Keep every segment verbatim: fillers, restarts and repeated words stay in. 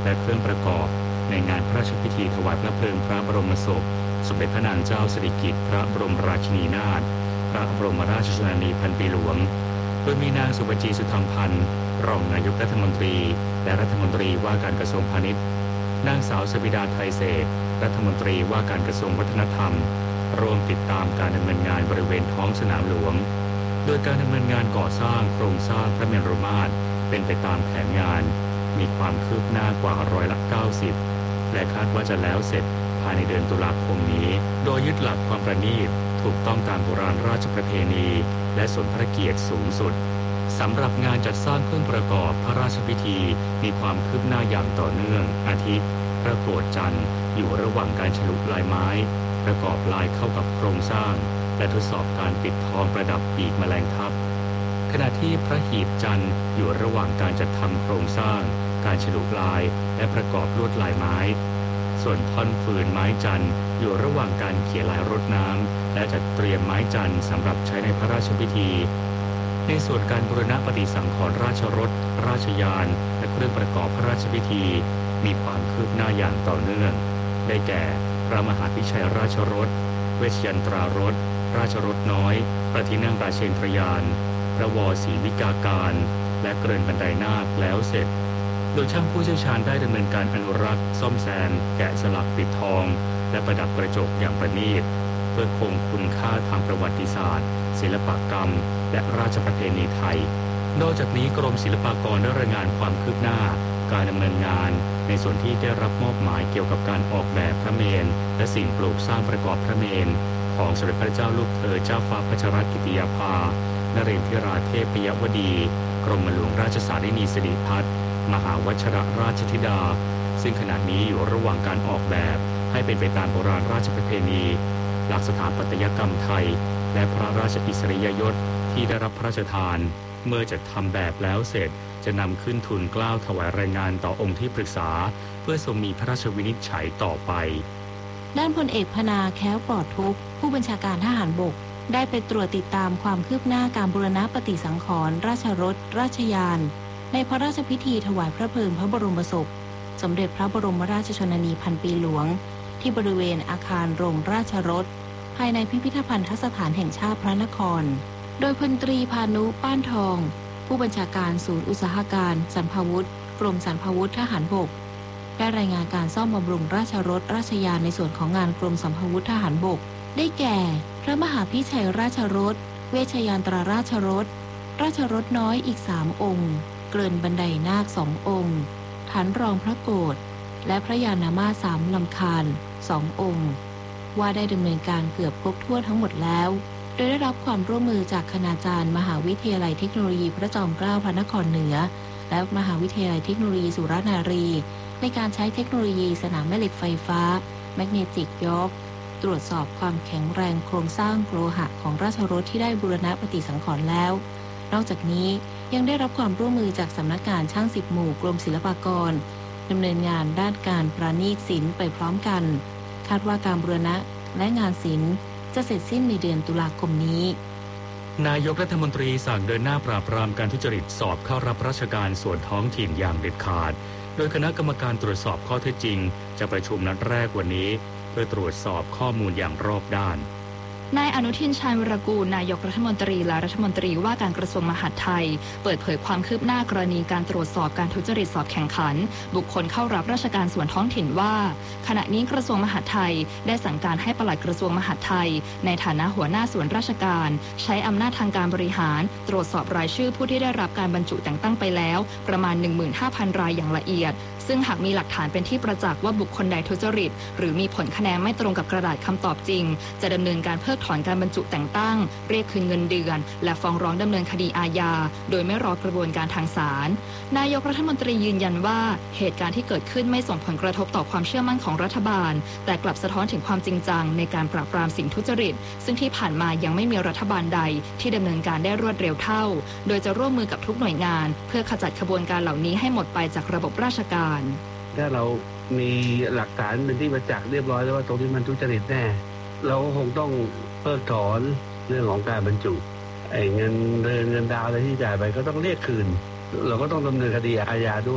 และเครื่องประกอบในงานพระราชพิธีถวายพระเพลิงพระบรมศพสมเด็จพระนางเจ้าสิริกิติ์พระบรมราชินีนาถพระบรมราชชนนีพันปีหลวงโดยมีนางสุภจีสุธรรมพันธ์รองนายกรัฐมนตรีและรัฐมนตรีว่าการกระทรวงพาณิชย์นางสาวสบิดาไทยเศรษฐ์รัฐมนตรีว่าการกระทรวงวัฒนธรรมร่วมติดตามการดำเนินงานบริเวณท้องสนามหลวงโดยการดำเนินงานก่อสร้างโครงสร้างพระเมรุมาตรเป็นไปตามแผนงานมีความคืบหน้ากว่าร้อยละเก้าสิบและคาดว่าจะแล้วเสร็จภายในเดือนตุลาคมนี้โดยยึดหลักความประณีตถูกต้องตามโบราณราชประเพณีและสมพระเกียรติสูงสุดสำหรับงานจัดสร้างเครื่องประกอบพระราชพิธีมีความคืบหน้าอย่างต่อเนื่องอาทิพระโกรธจันทร์อยู่ระหว่างการฉลุลายไม้ประกอบลายเข้ากับโครงสร้างและทดสอบการปิดทองประดับปีกแมลงทับขณะที่พระหีบจันทร์อยู่ระหว่างการจัดทำโครงสร้างการฉลุลายและประกอบลวดลายไม้ส่วนท่อนฟืนไม้จันทร์อยู่ระหว่างการเขียนลายรดน้ำและจัดเตรียมไม้จันทร์สำหรับใช้ในพระราชพิธีในส่วนการบูรณะปฏิสังขรณ์ราชรถราชยานและเครื่องประกอบพระราชพิธีมีความคืบหน้าอย่างต่อเนื่องได้แก่พระมหาพิชัยราชรถเวชยันตรารถราชรถน้อยพระที่นั่งราเชนทรยานพระวรศรีวิกาการและเกริ่นบันไดนาคแล้วเสร็จโดยช่างผู้เชี่ยวชาญได้ดำเนินการอนุรักษ์ซ่อมแซมแกะสลักปิดทองและประดับกระจกอย่างประณีตเพื่อคงคุณค่าทางประวัติศาสตร์ศิลปกรรมและราชประเพณีไทยนอกจากนี้กรมศิลปากรได้รายงานความคืบหน้าการดำเนินงานในส่วนที่ได้รับมอบหมายเกี่ยวกับการออกแบบพระเมรุและสิ่งปลูกสร้างประกอบพระเมรุของสมเด็จพระเจ้าลูกเธอเจ้าฟ้าพัชรกิติยาภานเรนทิราเทพยวดีกรมหลวงราชสารินีสิริพัฒน์มหาวชิรราชธิดาซึ่งขณะนี้อยู่ระหว่างการออกแบบให้เป็นไปตามโบราณราชประเพณีหลักสถาปัตยกรรมไทยและพระราชอิสริยยศที่ได้รับพระราชทานเมื่อจัดทำแบบแล้วเสร็จจะนำขึ้นทูลเกล้าถวายรายงานต่อองค์ที่ปรึกษาเพื่อทรงมีพระราชวินิจฉัยต่อไปด้านพลเอกพนาแค้วปลอดทุกข์ผู้บัญชาการทหารบกได้ไปตรวจติดตามความคืบหน้าการบูรณะปฏิสังขรณ์ราชรถราชยานในพระราชพิธีถวายพระเพลิงพระบรมศพสมเด็จพระบรมราชชนนีพันปีหลวงที่บริเวณอาคารโรงราชรถภายในพิพิธภัณฑสถานแห่งชาติพระนครโดยพลตรีพานุป้านทองผู้บัญชาการศูนย์อุตสาหการสรรพาวุธกรมสรรพาวุธทหารบกได้รายงานการซ่อมบำรุงราชรถราชยานในส่วนของงานกรมสรรพาวุธทหารบกได้แก่พระมหาพิชัยราชรถเวชยานตราราชรถราชรถน้อยอีกสามองค์เกริ่นบันไดนาคสององค์ฐานรองพระโกฐและพระยานามาสามลำคาญสององค์ว่าได้ดำเนินการเกือบครบถ้วนทั้งหมดแล้วโดยได้รับความร่วมมือจากคณาจารย์มหาวิทยาลัยเทคโนโลยีพระจอมเกล้าพระนครเหนือและมหาวิทยาลัยเทคโนโลยีสุรนารีในการใช้เทคโนโลยีสนามแม่เหล็กไฟฟ้าแมกเนติกยอกตรวจสอบความแข็งแรงโครงสร้างโลหะของราชรถที่ได้บูรณะปฏิสังขรณ์แล้วนอกจากนี้ยังได้รับความร่วมมือจากสำนักงานช่างสิบหมู่กรมศิลปากรดำเนินงานด้านการประณีตศิลป์ไปพร้อมกันคาดว่าการบูรณะและงานศิลป์จะเสร็จสิ้นในเดือนตุลาคมนี้นายกรัฐมนตรีสั่งเดินหน้าปราบปรามการทุจริตสอบเข้ารับราชการส่วนท้องถิ่นอย่างเด็ดขาดโดยคณะกรรมการตรวจสอบข้อเท็จจริงจะประชุมนัดแรกวันนี้เพื่อตรวจสอบข้อมูลอย่างรอบด้านนายอนุทินชาญวิรากูลนายกรัฐมนตรีและรัฐมนตรีว่าการกระทรวงมหาดไทยเปิดเผยความคืบหน้ากรณีการตรวจสอบการทุจริตสอบแข่งขันบุคคลเข้ารับราชการส่วนท้องถิ่นว่าขณะนี้กระทรวงมหาดไทยได้สั่งการให้ปลัดกระทรวงมหาดไทยในฐานะหัวหน้าส่วนราชการใช้อำนาจทางการบริหารตรวจสอบรายชื่อผู้ที่ได้รับการบรรจุแต่งตั้งไปแล้วประมาณ หนึ่งหมื่นห้าพัน รายอย่างละเอียดซึ่งหากมีหลักฐานเป็นที่ประจักษ์ว่าบุคคลใดทุจริตหรือมีผลคะแนนไม่ตรงกับกระดาษคำตอบจริงจะดำเนินการเพิกถอนการบรรจุแต่งตั้งเรียกคืนเงินเดือนและฟ้องร้องดำเนินคดีอาญาโดยไม่รอกระบวนการทางศาลนายกรัฐมนตรียืนยันว่าเหตุการณ์ที่เกิดขึ้นไม่ส่งผลกระทบต่อความเชื่อมั่นของรัฐบาลแต่กลับสะท้อนถึงความจริงจังในการปราบปรามสิ่งทุจริตซึ่งที่ผ่านมายังไม่มีรัฐบาลใดที่ดำเนินการได้รวดเร็วเท่าโดยจะร่วมมือกับทุกหน่วยงานเพื่อขจัดขบวนการเหล่านี้ให้หมดไปจากระบบราชการถ้าเรามีหลักฐานเป็นที่ประจักษ์เรียบร้อยแล้วว่าตรงนี้มันทุจริตแน่เราคงต้องเพิกถอนเรื่องของการบรรจุไอ้เงินเดือนเงินดาวอะไรที่จ่ายไปก็ต้องเรียกคืนเราก็ต้องดำเนินคดีอาญาด้วย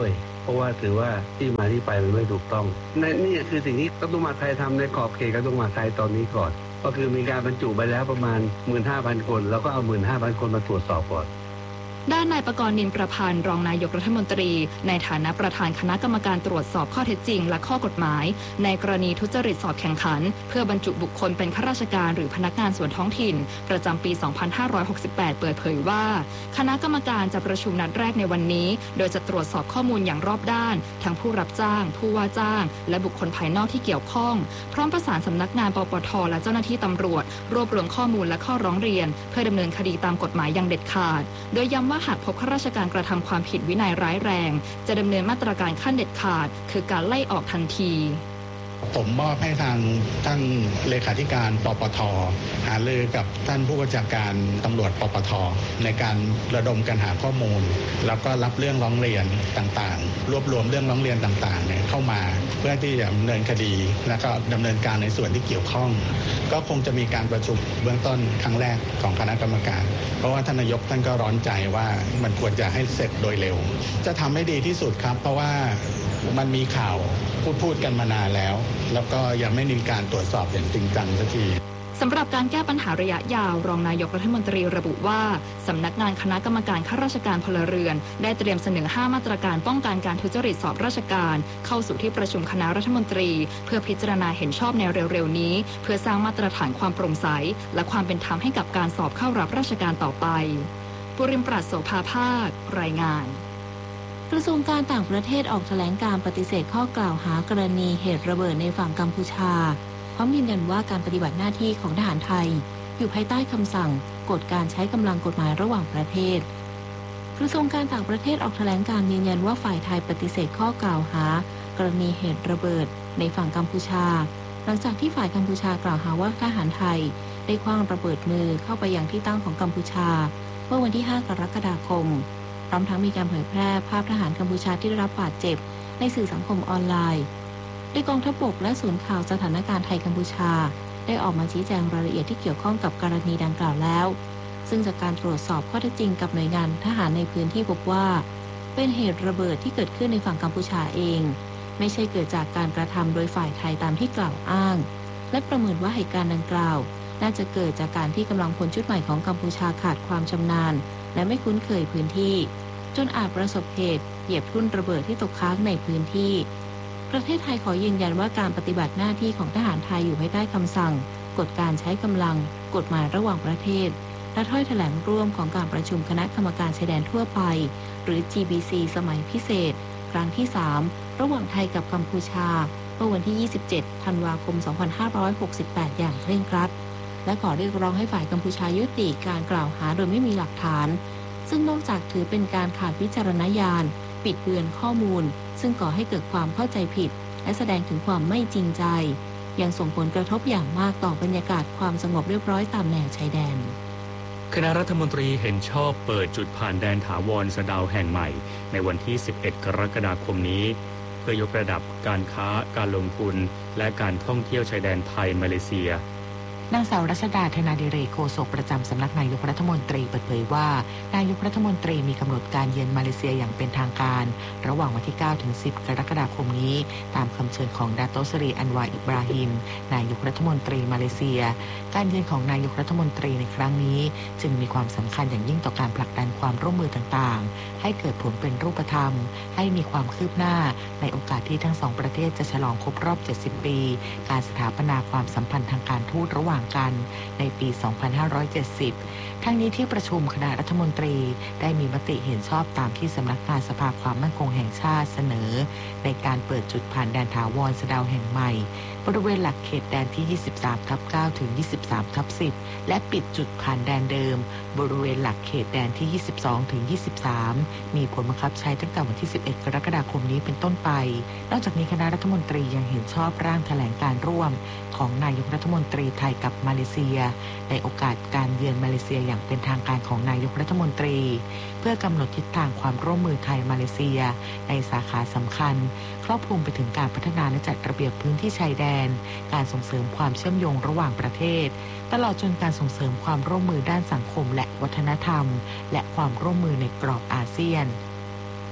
ราะว่าถือว่าที่มาที่ไปมันไม่ถูกต้องนี่คือสิ่งที่กระทรวงมหาดไทยทำในขอบเขตกระทรวงมหาดไทยตอนนี้ก่อนก็คือมีการบรรจุไปแล้วประมาณ หนึ่งหมื่นห้าพัน คนแล้วก็เอา หนึ่งหมื่นห้าพัน คนมาตรวจสอบก่อนด้านนายประกรณ์ นินประพันธ์รองนายกรัฐมนตรีในฐานะประธานคณะกรรมการตรวจสอบข้อเท็จจริงและข้อกฎหมายในกรณีทุจริตสอบแข่งขันเพื่อบรรจุบุคคลเป็นข้าราชการหรือพนักงานส่วนท้องถิ่นประจำปี สองพันห้าร้อยหกสิบแปด เปิดเผยว่าคณะกรรมการจะประชุมนัดแรกในวันนี้โดยจะตรวจสอบข้อมูลอย่างรอบด้านทั้งผู้รับจ้างผู้ว่าจ้างและบุคคลภายนอกที่เกี่ยวข้องพร้อมประสานสำนักงานปปทและเจ้าหน้าที่ตำรวจรวบรวมข้อมูลและข้อร้องเรียนเพื่อดำเนินคดีตามกฎหมายอย่างเด็ดขาดโดยย้ำว่าหากพบข้าราชการกระทำความผิดวินัยร้ายแรงจะดำเนินมาตรการขั้นเด็ดขาดคือการไล่ออกทันทีผมมอบให้ทางท่านเลขาธิการปปทหารือกับท่านผู้บัญชาการตำรวจปปทในการระดมกันหาข้อมูลแล้วก็รับเรื่องร้องเรียนต่างๆรวบรวมเรื่องร้องเรียนต่างๆเนี่ยเข้ามาเพื่อที่จะดำเนินคดีแล้วก็ดำเนินการในส่วนที่เกี่ยวข้องก็คงจะมีการประชุมเบื้องต้นครั้งแรกของคณะกรรมการเพราะว่าท่านนายกท่านก็ร้อนใจว่ามันควรจะให้เสร็จโดยเร็วจะทำให้ดีที่สุดครับเพราะว่ามันมีข่าวพูดพูดกันมานานแล้วแล้วก็ยังไม่มีการตรวจสอบอย่างจริงจังสักทีสำหรับการแก้ปัญหาระยะยาวรองนายกรัฐมนตรีระบุว่าสำนักงานคณะกรรมการข้าราชการพลเรือนได้เตรียมเสนอห้ามาตรการป้องกันการทุจริตสอบราชการเข้าสู่ที่ประชุมคณะรัฐมนตรีเพื่อพิจารณาเห็นชอบในเร็วๆนี้เพื่อสร้างมาตรฐานความโปร่งใสและความเป็นธรรมให้กับการสอบเข้ารับราชการต่อไปปุริมปราศโสภาภาครายงานกระทรวงการต่างประเทศออกแถลงการปฏิเสธข้อกล่าวหากรณีเหตุระเบิดในฝั่งกัมพูชาพร้อมยืนยันว่าการปฏิบัติหน้าที่ของทหารไทยอยู่ภายใต้คำสั่งกฎการใช้กำลังกฎหมายระหว่างประเทศกระทรวงการต่างประเทศออกแถลงการยืนยันว่าฝ่ายไทยปฏิเสธข้อกล่าวหากรณีเหตุระเบิดในฝั่งกัมพูชาหลังจากที่ฝ่ายกัมพูชากล่าวหาว่าทหารไทยได้ขว้างระเบิดมือเข้าไปยังที่ตั้งของกัมพูชาเมื่อวันที่ห้ากรกฎาคมพร้อมทั้งมีการเผยแพร่ภาพทหารกัมพูชาที่ได้รับบาดเจ็บในสื่อสังคมออนไลน์โดยกองทัพบกและศูนย์ข่าวสถานการณ์ไทยกัมพูชาได้ออกมาชี้แจงรายละเอียดที่เกี่ยวข้องกับกรณีดังกล่าวแล้วซึ่งจากการตรวจสอบข้อเท็จจริงกับหน่วยงานทหารในพื้นที่พบว่าเป็นเหตุระเบิดที่เกิดขึ้นในฝั่งกัมพูชาเองไม่ใช่เกิดจากการกระทำโดยฝ่ายไทยตามที่กล่าวอ้างและประเมินว่าเหตุการณ์ดังกล่าวน่าจะเกิดจากการที่กำลังพลชุดใหม่ของกัมพูชาขาดความชำนาญและไม่คุ้นเคยพื้นที่จนอาจประสบเหตุเหยียบทุ่นระเบิดที่ตกค้างในพื้นที่ประเทศไทยขอยืนยันว่าการปฏิบัติหน้าที่ของทหารไทยอยู่ภายใต้คำสั่งกฎการใช้กำลังกฎหมายระหว่างประเทศและถ้อยแถลงร่วมของการประชุมคณะกรรมการชายแดนทั่วไปหรือ จี บี ซี สมัยพิเศษครั้งที่สามระหว่างไทยกับกัมพูชาเมื่อวันที่ยี่สิบเจ็ดธันวาคมสองพันห้าร้อยหกสิบแปดอย่างเคร่งครัดและขอเรียกร้องให้ฝ่ายกัมพูชายุติการกล่าวหาโดยไม่มีหลักฐานซึ่งนอกจากถือเป็นการขาดวิจารณญาณปิดเบือนข้อมูลซึ่งก่อให้เกิดความเข้าใจผิดและแสดงถึงความไม่จริงใจยังส่งผลกระทบอย่างมากต่อบรรยากาศความสงบเรียบร้อยตามแนวชายแดนคณะรัฐมนตรีเห็นชอบเปิดจุดผ่านแดนถาวรสะเดาแห่งใหม่ในวันที่สิบเอ็ดกรกฎาคมนี้เพื่อยกระดับการค้าการลงทุนและการท่องเที่ยวชายแดนไทยมาเลเซียนางสาวรัชดาธนาดิเรกโฆษกประจำสำนักนายกรัฐมนตรีเปิดเผยว่านายกรัฐมนตรีมีกำหนดการเยือนมาเลเซียอย่างเป็นทางการระหว่างวันที่เก้าถึงสิบกรกฎาคมนี้ตามคำเชิญของดาโตสรีอันวาอิบราฮิมนายกรัฐมนตรีมาเลเซียการเยือนของนายกรัฐมนตรีในครั้งนี้จึงมีความสำคัญอย่างยิ่งต่อการผลักดันความร่วมมือต่างๆให้เกิดผลเป็นรูปธรรมให้มีความคืบหน้าในโอกาสที่ทั้งสองประเทศจะฉลองครบรอบเจ็ดสิบปีการสถาปนาความสัมพันธ์ทางการทูตระหว่างกันในปี สองพันห้าร้อยเจ็ดสิบ ทั้งนี้ที่ประชุมคณะรัฐมนตรีได้มีมติเห็นชอบตามที่สำนักงานสภาความมั่นคงแห่งชาติเสนอในการเปิดจุดผ่านแดนถาวรสะเดาแห่งใหม่บริเวณหลักเขตแดนที่ ยี่สิบสาม ทับ เก้า ถึง ยี่สิบสาม ทับ สิบ และปิดจุดผ่านแดนเดิมบริเวณหลักเขตแดนที่ ยี่สิบสอง ถึง ยี่สิบสาม มีผลบังคับใช้ตั้งแต่วันที่ สิบเอ็ด กรกฎาคมนี้เป็นต้นไปนอกจากนี้คณะรัฐมนตรียังเห็นชอบร่างแถลงการร่วมของนายกรัฐมนตรีไทยกับมาเลเซียในโอกาสการเยือนมาเลเซียอย่างเป็นทางการของนายกรัฐมนตรีเพื่อกำหนดทิศทางความร่วมมือไทยมาเลเซียในสาขาสำคัญครอบคลุมไปถึงการพัฒนาและจัดระเบียบพื้นที่ชายแดนการส่งเสริมความเชื่อมโยงระหว่างประเทศตลอดจนการส่งเสริมความร่วมมือด้านสังคมและวัฒนธรรมและความร่วมมือในกรอบอาเซียน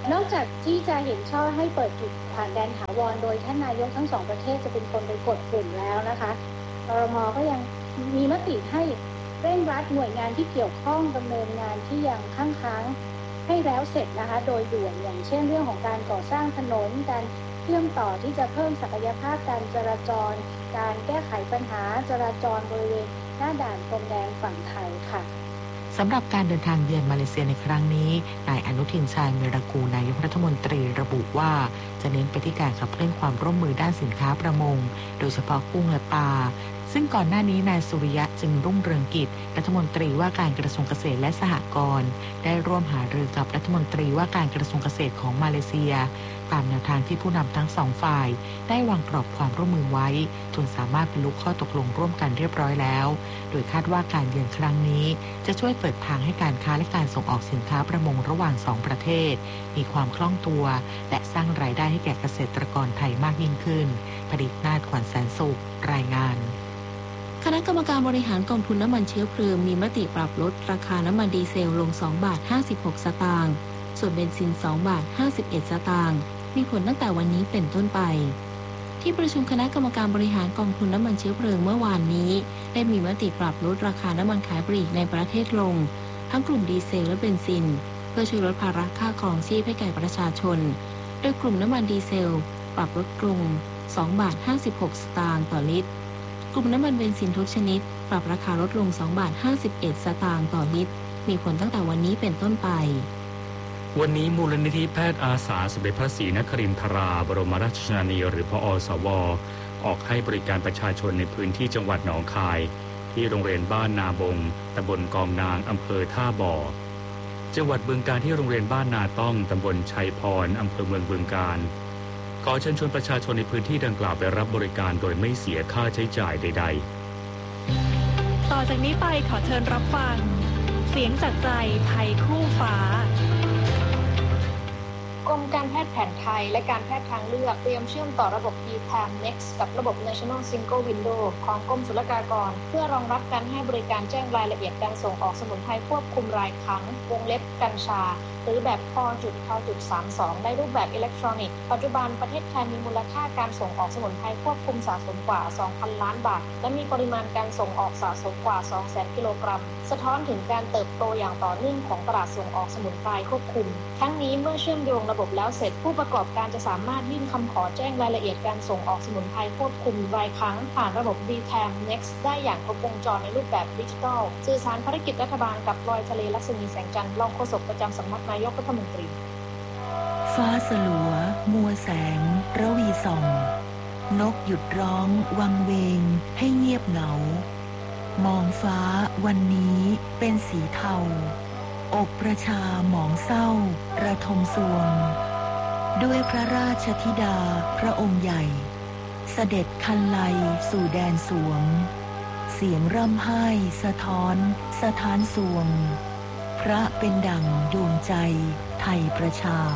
นอกจากที่จะเห็นชอบให้เปิดจุดผ่านแดนถาวรโดยท่านนายกทั้งสองประเทศจะเป็นคนไปกดปุ่มแล้วนะคะครม.ก็ยังมีมติให้เร่งรัดหน่วยงานที่เกี่ยวข้องดำเนินงานที่ยังค้างค้างให้แล้วเสร็จนะคะโดยด่วนอย่างเช่นเรื่องของการก่อสร้างถนนการเชื่อมต่อที่จะเพิ่มศักยภาพการจราจรการแก้ไขปัญหาจราจรบริเวณหน้าด่านพรมแดนฝั่งไทยค่ะสำหรับการเดินทางเยือนมาเลเซียในครั้งนี้นายอนุทินชาญวีรกูลนายกรัฐมนตรีระบุว่าจะเน้นไปที่การขับเคลื่อนความร่วมมือด้านสินค้าประมงโดยเฉพาะกุ้งและปลาซึ่งก่อนหน้านี้นายสุริยะจึงรุ่งเรืองกิจรัฐมนตรีว่าการกระทรวงเกษตรและสหกรณ์ได้ร่วมหารือกับรัฐมนตรีว่าการกระทรวงเกษตรของมาเลเซียตามแนวทางที่ผู้นำทั้งสองฝ่ายได้วางกรอบความร่วมมือไว้จนสามารถบรรลุข้อตกลงร่วมกันเรียบร้อยแล้วโดยคาดว่าการเยือนครั้งนี้จะช่วยเปิดทางให้การค้าและการส่งออกสินค้าประมงระหว่างสองประเทศมีความคล่องตัวและสร้างรายได้ให้แก่เกษตรกรไทยมากยิ่งขึ้นผลิตนาถขวัญแสนสุขรายงานคณะกรรมการบริหารกองทุนน้ำมันเชื้อเพลิงมีมติปรับลดราคาน้ำมันดีเซลลงสองบาทห้าสิบหกสตางค์ส่วนเบนซินสองบาทห้าสิบเอ็ดสตางค์มีผลตั้งแต่วันนี้เป็นต้นไปที่ประชุมคณะกรรมการบริหารกองทุนน้ำมันเชื้อเพลิงเมื่อวานนี้ได้มีมติปรับลดราคาน้ำมันขายปลีกในประเทศลงทั้งกลุ่มดีเซลและเบนซินเพื่อช่วยลดภาระค่าครองชีพให้แก่ประชาชนโดยกลุ่มน้ำมันดีเซลปรับลดลงสองบาทห้าสิบหกสตางค์ต่อลิตรกลุ่มน้ำมันเบนซินทุกชนิดปรับราคาลดลงสองบาทห้าสิบเอ็ดสตางค์ต่อลิตรมีผลตั้งแต่วันนี้เป็นต้นไปวันนี้มูลนิธิแพทย์อาสาสมเด็จพระศรีนครินทราบรมราชชนนีหรือพอสวออกให้บริการประชาชนในพื้นที่จังหวัดหนองคายที่โรงเรียนบ้านนาบงตำบลกองนางอำเภอท่าบ่อจังหวัดบึงกาฬที่โรงเรียนบ้านนาต้องตำบลชัยพรอำเภอเมืองบึงกาฬขอเชิญชวนประชาชนในพื้นที่ดังกล่าวไปรับบริการโดยไม่เสียค่าใช้จ่ายใดๆต่อจากนี้ไปขอเชิญรับฟังเสียงจากใจไทยคู่ฟ้ากรมการแพทย์แผนไทยและการแพทย์ทางเลือกเตรียมเชื่อมต่อระบบ ดี ที เอ เอ็ม Next กับระบบ National Single Window ของกรมศุลกากรเพื่อรองรับการให้บริการแจ้งรายละเอียดการส่งออกสมุนไพรควบคุมรายครั้งวงเล็บกัญชาหรือแบบพ ท สามสอง ได้รูปแบบอิเล็กทรอนิกส์ปัจจุบันประเทศไทยมีมูลค่าการส่งออกสมุนไพรควบคุมสะสมกว่า สองพัน ล้านบาทและมีปริมาณการส่งออกสะสมกว่า สองแสน กิโลกรัมสะท้อนถึงการเติบโตอย่างต่อเนื่องของตลาดส่งออกสมุนไพรควบคุมทั้งนี้เมื่อเชื่อมโยงระบบแล้วเสร็จผู้ประกอบการจะสามารถยื่นคำขอแจ้งรายละเอียดการส่งออกสมุนไพรควบคุมรายครั้งผ่านระบบ ดี ที เอ เอ็ม Next ได้อย่างครบวงจรในรูปแบบดิจิทัลสื่อสารภารกิจรัฐบาลกับลอยทะเลลักษณีแสงจันทร์รองโฆษกประจำสำนักนายกรัฐมนตรีฟ้าสลัวมัวแสงระวีส่องนกหยุดร้องวังเวงให้เงียบเหงามองฟ้าวันนี้เป็นสีเทาอกประชาหมองเศร้าระทมสวงด้วยพระราชธิดาพระองค์ใหญ่เสด็จคันไลสู่แดนสวงเสียงร่ำไห้สะท้อนสถานสวงพระเป็นดั่งดวงใจไทยประชา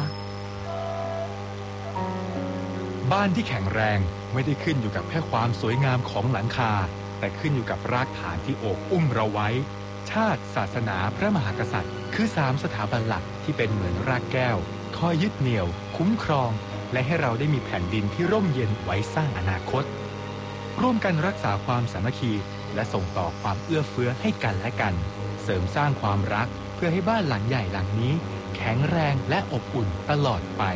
บ้านที่แข็งแรงไม่ได้ขึ้นอยู่กับแค่ความสวยงามของหลังคาแต่ขึ้นอยู่กับรากฐานที่โอบอุ้มเราไว้ชาติศาสนาพระมหากษัตริย์คือสามสถาบันหลักที่เป็นเหมือนรากแก้วคอยยึดเหนี่ยวคุ้มครองและให้เราได้มีแผ่นดินที่ร่มเย็นไว้สร้างอนาคตร่วมกันรักษาความสามัคคีและส่งต่อความเอื้อเฟื้อให้กันและกันเสริมสร้างความรักเพื่อให้บ้านหลังใหญ่หลังนี้แข็งแรงและอบอุ่นตลอดไป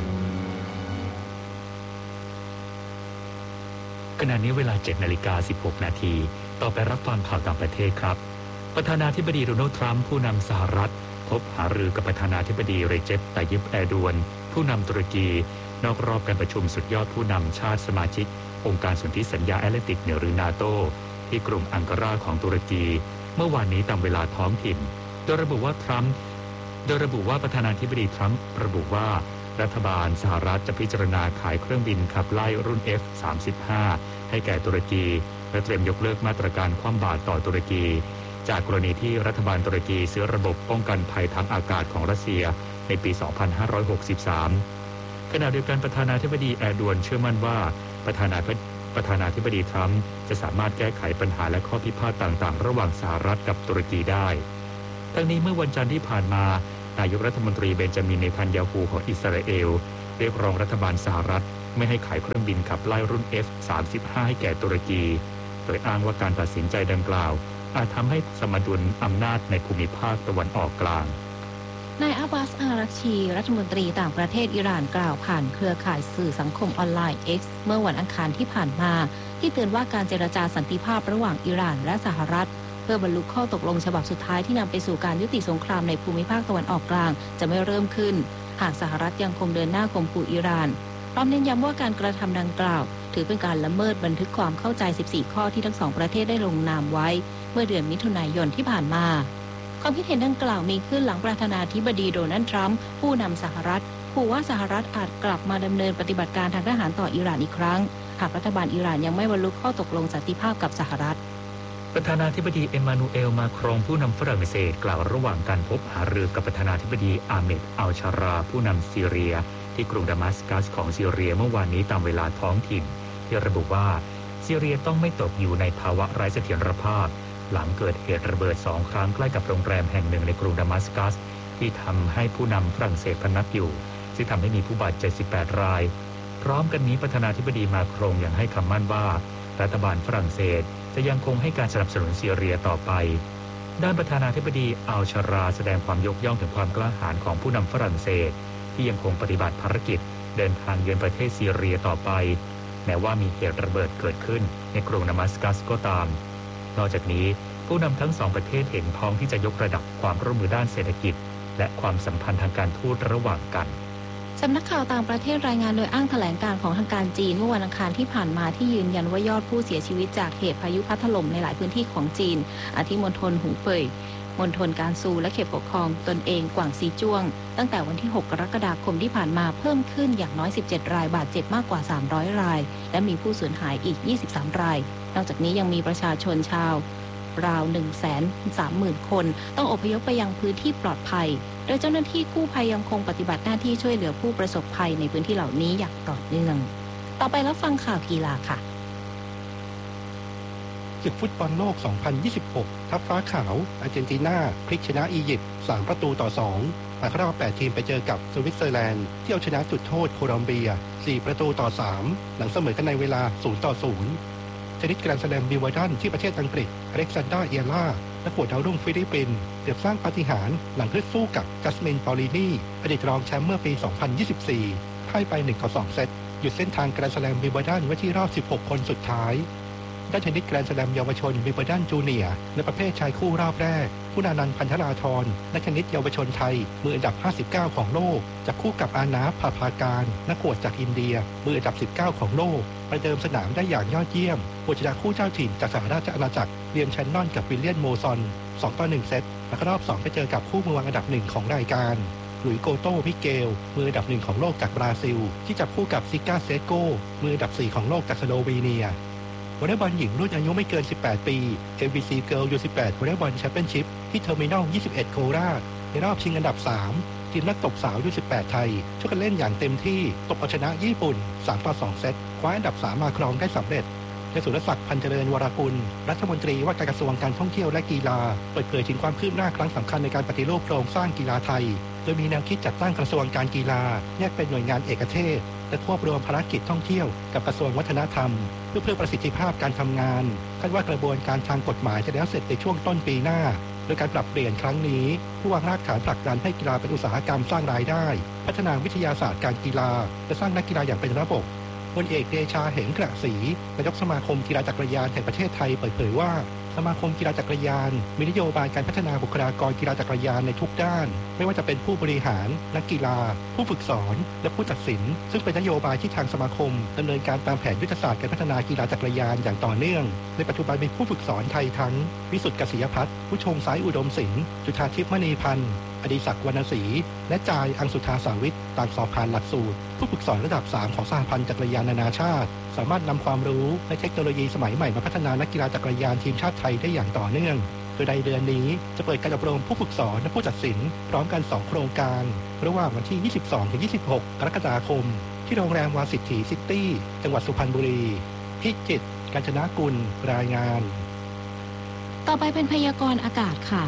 ขณะนี้เวลา เจ็ดนาฬิกาสิบหกนาทีต่อไปรับฟังข่าวต่างประเทศครับประธานาธิบดีโดนัลด์ทรัมป์ผู้นำสหรัฐพบหารือกับประธานาธิบดีเรเจป ไตยิป แอร์ดวนผู้นำตุรกีนอกรอบการประชุมสุดยอดผู้นำชาติสมาชิกองค์การสนธิสัญญาแอตแลนติกเหนือหรือนาโตที่กรุงอังการาของตุรกีเมื่อวานนี้ตามเวลาท้องถิ่นโดยระบุว่าทรัมป์โดยระบุว่าประธานาธิบดีทรัมป์ระบุว่ารัฐบาลสหรัฐจะพิจารณาขายเครื่องบินขับไล่รุ่น เอฟ สามสิบห้า ให้แก่ตุรกีและเตรียมยกเลิกมาตรการคว่ำบาตรต่อตุรกีจากกรณีที่รัฐบาลตุรกีซื้อระบบป้องกันภัยทางอากาศของรัสเซียในปี สองพันห้าร้อยหกสิบสาม ขณะเดียวกันประธานาธิบดีแอร์ดวนเชื่อมั่นว่าประธานาธิบดีประธานาธิบดีทรัมป์จะสามารถแก้ไขปัญหาและข้อพิพาทต่างๆระหว่างสหรัฐกับตุรกีได้ทั้งนี้เมื่อวันจันทร์ที่ผ่านมานายกรัฐมนตรีเบนจามินเนทันยาฮูของอิสราเอลเรียกร้องรัฐบาลสหรัฐไม่ให้ขายเครื่องบินขับไล่รุ่น เอฟ สามสิบห้า ให้แก่ตุรกีโดยอ้างว่าการตัดสินใจดังกล่าวอาจทำให้สมดุลอำนาจในภูมิภาคตะวันออกกลางนายอับบาส อารักชีรัฐมนตรีต่างประเทศอิหร่านกล่าวผ่านเครือข่ายสื่อสังคมออนไลน์ X เมื่อวันอังคารที่ผ่านมาที่เตือนว่าการเจรจาสันติภาพระหว่างอิหร่านและสหรัฐเพื่อบรรลุข้อตกลงฉบับสุดท้ายที่นำไปสู่การยุติสงครามในภูมิภาคตะวันออกกลางจะไม่เริ่มขึ้นหากสหรัฐยังคงเดินหน้าข่มขู่อิหร่านพร้อมเน้นย้ำว่าการกระทำดังกล่าวถือเป็นการละเมิดบันทึกความเข้าใจสิบสี่ข้อที่ทั้งสองประเทศได้ลงนามไว้เมื่อเดือนมิถุนายนที่ผ่านมาความคิดเห็นดังกล่าวมีขึ้นหลังประธานาธิบดีโดนัลด์ทรัมป์ผู้นำสหรัฐขู่ว่าสหรัฐอาจกลับมาดำเนินปฏิบัติการทางทหารต่ออิหร่านอีกครั้งหากรัฐบาลอิหร่านยังไม่บรรลุข้อตกลงสันติภาพกับสหรัฐประธานาธิบดีเอมานูเอลมาครองผู้นำฝรั่งเศสกล่าวระหว่างการพบหารือกับประธานาธิบดีอาเมดอัลชาราผู้นำซีเรียที่กรุงดามัสกัสของซีเรียเมื่อวานนี้ตามเวลาท้องถิ่นที่ระบุว่าซีเรียต้องไม่ตกอยู่ในภาวะไร้เสถียรภาพหลังเกิดเหตุระเบิดสองครั้งใกล้กับโรงแรมแห่งหนึ่งในกรุงดามัสกัสที่ทำให้ผู้นำฝรั่งเศสพำนักอยู่ซึ่งทำให้มีผู้บาดเจ็บสิบแปดรายพร้อมกันนี้ประธานาธิบดีมาครงยังให้คำมั่นว่ารัฐบาลฝรั่งเศสจะยังคงให้การสนับสนุนซีเรียต่อไปด้านประธานาธิบดีอัลชาราแสดงความยกย่องถึงความกล้าหาญของผู้นำฝรั่งเศสที่ยังคงปฏิบัติภารกิจเดินทางเยือนประเทศซีเรียต่อไปแม้ว่ามีเหตุระเบิดเกิดขึ้นในกรุงดามัสกัสก็ตามนอกจากนี้ผู้นำทั้งสองประเทศเห็นพ้องที่จะยกระดับความร่วมมือด้านเศรษฐกิจและความสัมพันธ์ทางการทูตระหว่างกันสำนักข่าวต่างประเทศรายงานโดยอ้างแถลงการของทางการจีนเมื่อวันอังคารที่ผ่านมาที่ยืนยันว่ายอดผู้เสียชีวิตจากเหตุพายุพัดถล่มในหลายพื้นที่ของจีนอาทิมณฑลหูเป่ยมณฑลการซูและเขตปกครองตนเองกวางซีจ้วงตั้งแต่วันที่หกกรกฎาคมที่ผ่านมาเพิ่มขึ้นอย่างน้อยสิบเจ็ดรายบาดเจ็บมากกว่าสามร้อยรายและมีผู้สูญหายอีกยี่สิบสามรายนอกจากนี้ยังมีประชาชนชาวราว หนึ่งแสนสามหมื่น คนต้องอพยพไปยังพื้นที่ปลอดภัยโดยเจ้าหน้าที่กู้ภัยยังคงปฏิบัติหน้าที่ช่วยเหลือผู้ประสบภัยในพื้นที่เหล่านี้อย่างต่อเนื่องต่อไปรับฟังข่าวกีฬาค่ะศึกฟุตบอลโลก สองพันยี่สิบหก ทัพฟ้าขาวอาร์เจนตินาพลิกชนะอียิปต์ สาม ประตูต่อ สองผ่านเข้ารอบแปดทีมไปเจอกับสวิตเซอร์แลนด์ที่เอาชนะจุดโทษโคลอมเบีย สี่ ประตูต่อ สาม หลังเสมอกันในเวลา ศูนย์ ต่อ ศูนย์ชนิดแกรนด์สแลมวิมเบิลดันที่ประเทศอังกฤษอเล็กซานดราเอียร่านักบวชดาวรุ่งฟิลิปปินส์เกือบสร้างปาฏิหาริย์หลังฮึดสู้กับจัสมิน ปอลินีอดีตรองแชมป์เมื่อปี สองพันยี่สิบสี่ พ่ายไป หนึ่ง ต่อ สอง เซตหยุดเส้นทางแกรนด์สแลมวิมเบิลดันไว้ที่รอบ สิบหก คนสุดท้ายด้านเทนนิสแกรนด์สแลมเยาวชนวิมเบิลดันจูเนียร์ในประเภทชายคู่รอบแรกคุณานันท์พันธราธรนักเทนนิสเยาวชนไทยมืออันดับห้าสิบเก้าของโลกจับคู่กับอานาฟ พาพาการนักบวชจากอินเดียมืออันดับสิบเก้าของโลกประเดิมสนามได้อย่างยอดเยี่ยมบวชจากคู่เจ้าถิ่นจากสหราชอาณาจักรเรียมแชนนอนกับวิลเลียนโมซอนสองต่อหนึ่งเซตและรอบสองไปเจอกับคู่มือวางอันดับหนึ่งของรายการหลุยโกโตมิเกลมืออันดับหนึ่งของโลกจากบราซิลที่จับคู่กับซิก้าเซโกมืออันดับสี่ของโลกจากสโลวีเนียวอลเลย์บอลหญิงรุ่นอายุไม่เกินสิบแปดปี เอ็ม วี ซี Girl ยู สิบแปด วอลเลย์บอลแชมเปี้ยนชิพที่เทอร์มินอลยี่สิบเอ็ดโคราชในรอบชิงอันดับสามทีมนักตบสาวยู สิบแปดไทยช่วยกันเล่นอย่างเต็มที่ตบเอาชนะญี่ปุ่น สาม ต่อ สอง เซตคว้าอันดับสามมาครองได้สำเร็จในสุรศักดิ์พันเจริญวรกุลรัฐมนตรีว่าการกระทรวงการท่องเที่ยวและกีฬาเปิดเผยถึงความคืบหน้าครั้งสำคัญในการปฏิรูปโครงสร้างกีฬาไทยโดยมีแนวคิดจัดตั้งกระทรวงการกีฬาแยกเป็นหน่วยงานเอกเทศและควบรวมภารกิจท่องเที่ยวกับกระทรวงวัฒนธรรมเพื่อเพิ่มประสิทธิภาพการทำงานคาดว่ากระบวนการทางกฎหมายจะแล้วเสร็จในช่วงต้นปีหน้าโดยการปรับเปลี่ยนครั้งนี้เพื่อวางรากฐานผลักดันให้กีฬาเป็นอุตสาหกรรมสร้างรายได้พัฒนาวิทยาศาสตร์การกีฬาและสร้างนักกีฬาอย่างเป็นระบบพลเอกเดชาเหงกระศรีนายกสมาคมกีฬาจักรยานแห่งประเทศไทยเปิดเผยว่าสมาคมกีฬาจักรยานมีนโยบายการพัฒนาบุคลากรกีฬาจักรยานในทุกด้านไม่ว่าจะเป็นผู้บริหารนักกีฬาผู้ฝึกสอนและผู้ตัดสินซึ่งเป็นนโยบายที่ทางสมาคมดำเนินการตามแผนยุทธศาสตร์การพัฒนากีฬาจักรยานอย่างต่อเนื่องในปัจจุบันมีผู้ฝึกสอนไทยทั้งวิสุทธิ์กษิยพัฒน์ผู้ชงสายอุดมศิลป์จุฑาทิพย์มณีพันธ์อดีศักดิ์วรรณศรีและจายอังสุธาสาวิทย์ต่างสอบผ่านหลักสูตรผู้ฝึกสอนระดับสามของสหพันธ์จักรยานนานาชาติสามารถนำความรู้และเทคโนโลยีสมัยใหม่มาพัฒนานักกีฬาจักรยานทีมชาติไทยได้อย่างต่อเนื่องโดยในเดือนนี้จะเปิดการอบรมผู้ฝึกสอนและผู้ตัดสินพร้อมกันสองโครงการระหว่างวันที่ ยี่สิบสองถึงยี่สิบหก กรกฎาคมที่โรงแรมวาสิทธิซิตี้จังหวัดสุพรรณบุรีพิจิตรกาญจนกุลรายงานต่อไปเป็นพยากรณ์อากาศค่ะพ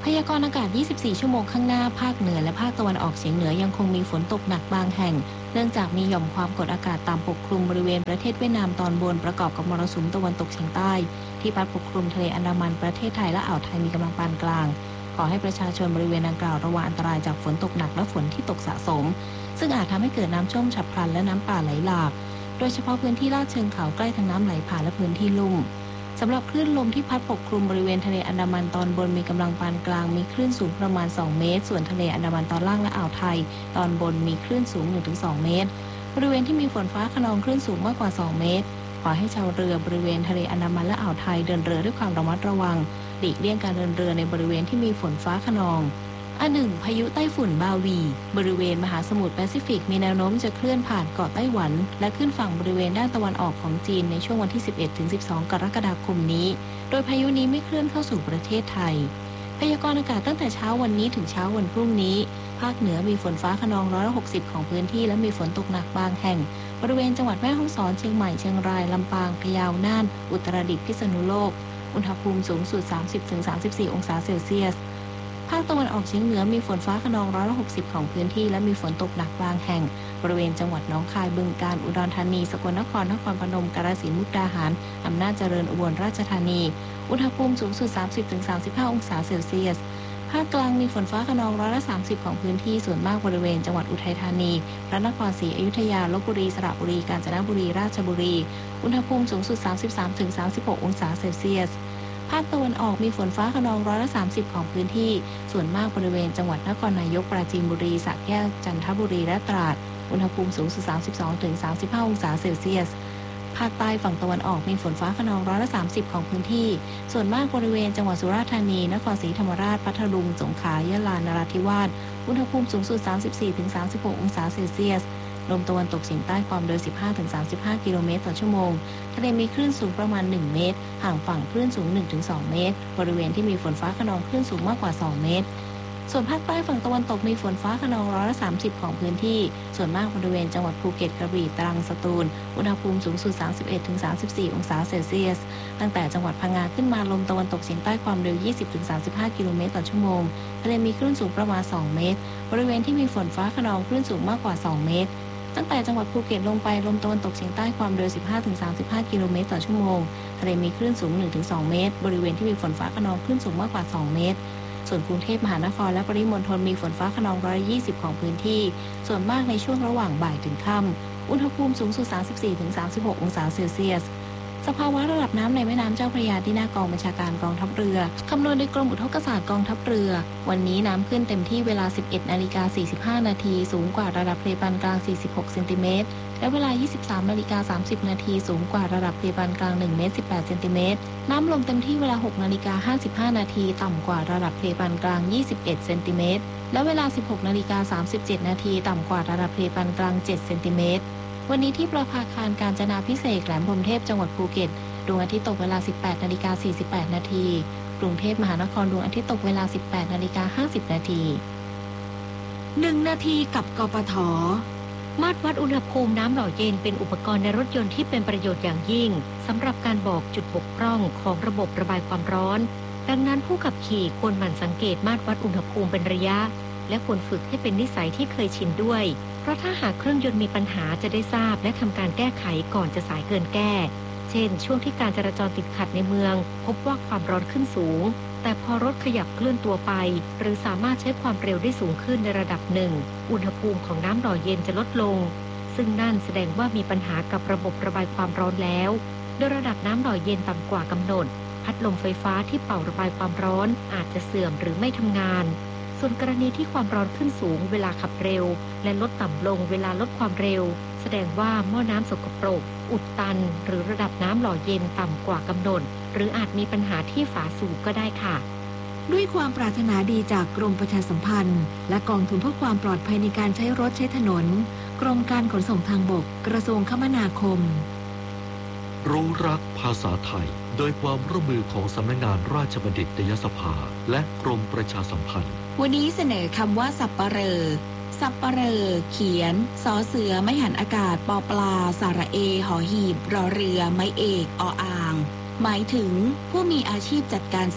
พยากรณ์อากาศ ยี่สิบสี่ ชั่วโมงข้างหน้าภาคเหนือและภาคตะวันออกเฉียงเหนือยังคงมีฝนตกหนักบางแห่งเนื่องจากมีหย่อมความกดอากาศต่ำปกคลุมบริเวณประเทศเวียดนามตอนบนประกอบกับมรสุมตะวันตกเฉียงใต้ที่พัดปกคลุมทะเลอันดามันประเทศไทยและอ่าวไทยมีกำลังปานกลางขอให้ประชาชนบริเวณดังกล่าวระวังอันตรายจากฝนตกหนักและฝนที่ตกสะสมซึ่งอาจทำให้เกิดน้ำท่วมฉับพลันและน้ำป่าไหลหลากโดยเฉพาะพื้นที่ลาดเชิงเขาใกล้ทางน้ำไหลผ่านและพื้นที่ลุ่มสำหรับคลื่นลมที่พัดปกคลุมบริเวณทะเลอันดามันตอนบนมีกำลังปานกลางมีคลื่นสูงประมาณสองเมตรส่วนทะเลอันดามันตอนล่างและอ่าวไทยตอนบนมีคลื่นสูง หนึ่งถึงสอง เมตรบริเวณที่มีฝนฟ้าคะนองคลื่นสูงมากกว่าสองเมตรขอให้ชาวเรือบริเวณทะเลอันดามันและอ่าวไทยเดินเรือด้วยความระมัดระวังหลีกเลี่ยงการเดินเรือในบริเวณที่มีฝนฟ้าคะนองอันหนึ่งพายุไต้ฝุ่นบาวีบริเวณมหาสมุทรแปซิฟิกมีแนวโน้มจะเคลื่อนผ่านเกาะไต้หวันและขึ้นฝั่งบริเวณด้านตะวันออกของจีนในช่วงวันที่ สิบเอ็ดถึงสิบสอง กรกฎาคมนี้โดยพายุนี้ไม่เคลื่อนเข้าสู่ประเทศไทยพยากรณ์อากาศตั้งแต่เช้าวันนี้ถึงเช้าวันพรุ่งนี้ภาคเหนือมีฝนฟ้าคะนองร้อยละหกสิบของพื้นที่และมีฝนตกหนักบางแห่งบริเวณจังหวัดแม่ฮ่องสอนเชียงใหม่เชียงรายลำปางพะเยาน่านอุตรดิตถ์พิษณุโลกอุณหภูมิสูงสุด สามสิบถึงสามสิบสี่ องศาเซลเซียสภาคตะวันออกเฉียงเหนือมีฝนฟ้าคะนองร้อยละหกสิบของพื้นที่และมีฝนตกหนักบางแห่งบริเวณจังหวัดหนองคายบึงกาฬอุดรธานีสกลนครนครพนมกาฬสินธุ์มุกดาหารอำนาจเจริญอุบลราชธานีอุณหภูมิสูงสุด สามสิบถึงสามสิบห้า องศาเซลเซียสภาคกลางมีฝนฟ้าคะนองร้อยละสามสิบของพื้นที่ส่วนมากบริเวณจังหวัดอุทัยธานีพระนครศรีอยุธยาลพบุรีสระบุรีกาญจนบุรีราชบุรีอุณหภูมิสูงสุด สามสิบสามถึงสามสิบหก องศาเซลเซียสภาคตะวันออกมีฝนฟ้าคะนองร้อยละสามสิบของพื้นที่ส่วนมากบริเวณจังหวัดนครนายกปราจีนบุรีสระแก้วจันทบุรีและตราดอุณหภูมิสูงสุด สามสิบสองถึงสามสิบห้า องศาเซลเซียสภาคใต้ฝั่งตะวันออกมีฝนฟ้าคะนองร้อยละสามสิบของพื้นที่ส่วนมากบริเวณจังหวัดสุราษฎร์ธานีนครศรีธรรมราชพัทลุงสงขลายะลานราธิวาสอุณหภูมิสูงสุด สามสิบสี่ถึงสามสิบหก องศาเซลเซียสลมตะวันตกเฉียงใต้ความเร็ว สิบห้าถึงสามสิบห้า กิโลเมตรต่อชั่วโมงทะเลมีคลื่นสูงประมาณหนึ่งเมตรห่างฝั่งคลื่นสูง หนึ่งถึงสอง เมตรบริเวณที่มีฝนฟ้าคะนองคลื่นสูงมากกว่าสองเมตรส่วนภาคใต้ฝั่งตะวันตกมีฝนฟ้าคะนองร้อยละสามสิบของพื้นที่ส่วนมากบริเวณจังหวัดภูเก็ตกระบี่ตรังสตูลอุณหภูมิสูงสุด สามสิบเอ็ดถึงสามสิบสี่ องศาเซลเซียสตั้งแต่จังหวัดพังงาขึ้นมาลมตะวันตกเฉียงใต้ความเร็ว ยี่สิบถึงสามสิบห้า กิโลเมตรต่อชั่วโมงทะเลมีคลื่นสูงประมาณสองเมตรบริเวณที่มีฝนฟ้าคะนองคลื่นสูงมากกว่าสองเมตรตั้งแต่จังหวัดภูเก็ตลงไปลมตะวันตกเฉียงใต้ความเร็ว สิบห้าถึงสามสิบห้า กิโลเมตรต่อชั่วโมงทะเลมีคลื่นสูง หนึ่งถึงสอง เมตรบริเวณที่มีฝนฟ้าคะนองคลื่นสูงมากกว่าสองเมตรส่วนกรุงเทพมหานครและปริมณฑลมีฝนฟ้าคะนองร้อยละยี่สิบของพื้นที่ส่วนมากในช่วงระหว่างบ่ายถึงค่ำอุณหภูมิสูงสุด สามสิบสี่ถึงสามสิบหก องศาเซลเซียสสภาวะระดับน้ำในแม่น้ำเจ้าพระยาที่หน้ากองบัญชาการกองทัพเรือคำนวณโดยกรมอุทกศาสตร์กองทัพเรือวันนี้น้ำขึ้นเต็มที่เวลา สิบเอ็ดนาฬิกาสี่สิบห้า นาทีสูงกว่าระดับทะเลปานกลางสี่สิบหกเซนติเมตรและเวลา ยี่สิบสามนาฬิกาสามสิบ นาทีสูงกว่าระดับทะเลปานกลางหนึ่งเมตรสิบแปดเซนติเมตรน้ำลงเต็มที่เวลา หกนาฬิกาห้าสิบห้า นาทีต่ำกว่าระดับทะเลปานกลางยี่สิบเอ็ดเซนติเมตรและเวลา สิบหกนาฬิกาสามสิบเจ็ด นาทีต่ำกว่าระดับทะเลปานกลางเจ็ดเซนติเมตรวันนี้ที่ประภาคารกาญจนาภิเษกแหลมพรหมเทพจังหวัดภูเก็ตดวงอาทิตย์ตกเวลา สิบแปดนาฬิกาสี่สิบแปด นาทีกรุงเทพมหานครดวงอาทิตย์ตกเวลา สิบแปดนาฬิกาห้าสิบ นาทีหนึ่งนาทีกับกปท. มาตรวัดอุณหภูมิน้ำหล่อเย็นเป็นอุปกรณ์ในรถยนต์ที่เป็นประโยชน์อย่างยิ่งสำหรับการบอกจุดบกพร่องของระบบระบายความร้อนดังนั้นผู้ขับขี่ควรหมั่นสังเกตมาตรวัดอุณหภูมิเป็นระยะและควรฝึกให้เป็นนิสัยที่เคยชินด้วยเพราะถ้าหากเครื่องยนต์มีปัญหาจะได้ทราบและทำการแก้ไขก่อนจะสายเกินแก้เช่นช่วงที่การจราจรติดขัดในเมืองพบว่าความร้อนขึ้นสูงแต่พอรถขยับเคลื่อนตัวไปหรือสามารถใช้ความเร็วได้สูงขึ้นในระดับหนึ่งอุณหภูมิของน้ำหล่อเย็นจะลดลงซึ่งนั่นแสดงว่ามีปัญหากับระบบระบายความร้อนแล้วโดยระดับน้ำหล่อเย็นต่ำกว่ากำหนดพัดลมไฟฟ้าที่เป่าระบายความร้อนอาจจะเสื่อมหรือไม่ทำงานส่วนกรณีที่ความร้อนขึ้นสูงเวลาขับเร็วและลดต่ำลงเวลาลดความเร็วแสดงว่าหม้อน้ำสกปรกอุดตันหรือระดับน้ำหล่อเย็นต่ำกว่ากำหนดหรืออาจมีปัญหาที่ฝาสูบก็ได้ค่ะด้วยความปรารถนาดีจากกรมประชาสัมพันธ์และกองทุนเพื่อความปลอดภัยในการใช้รถใช้ถนนกรมการขนส่งทางบกกระทรวงคมนาคมรู้รักภาษาไทยโดยความร่วมมือของสำนักงานราชบัณฑิตยสภาและกรมประชาสัมพันธ์วันนี้เสนอคำว่าสับปะเหร่อสับปะเหร่อเขียนสอเสือไม่หันอากาศปอปลาสระเอหอหีบรอเรือไม้เอกออ่างหมายถึงผู้มีอาชีพจัดการศพ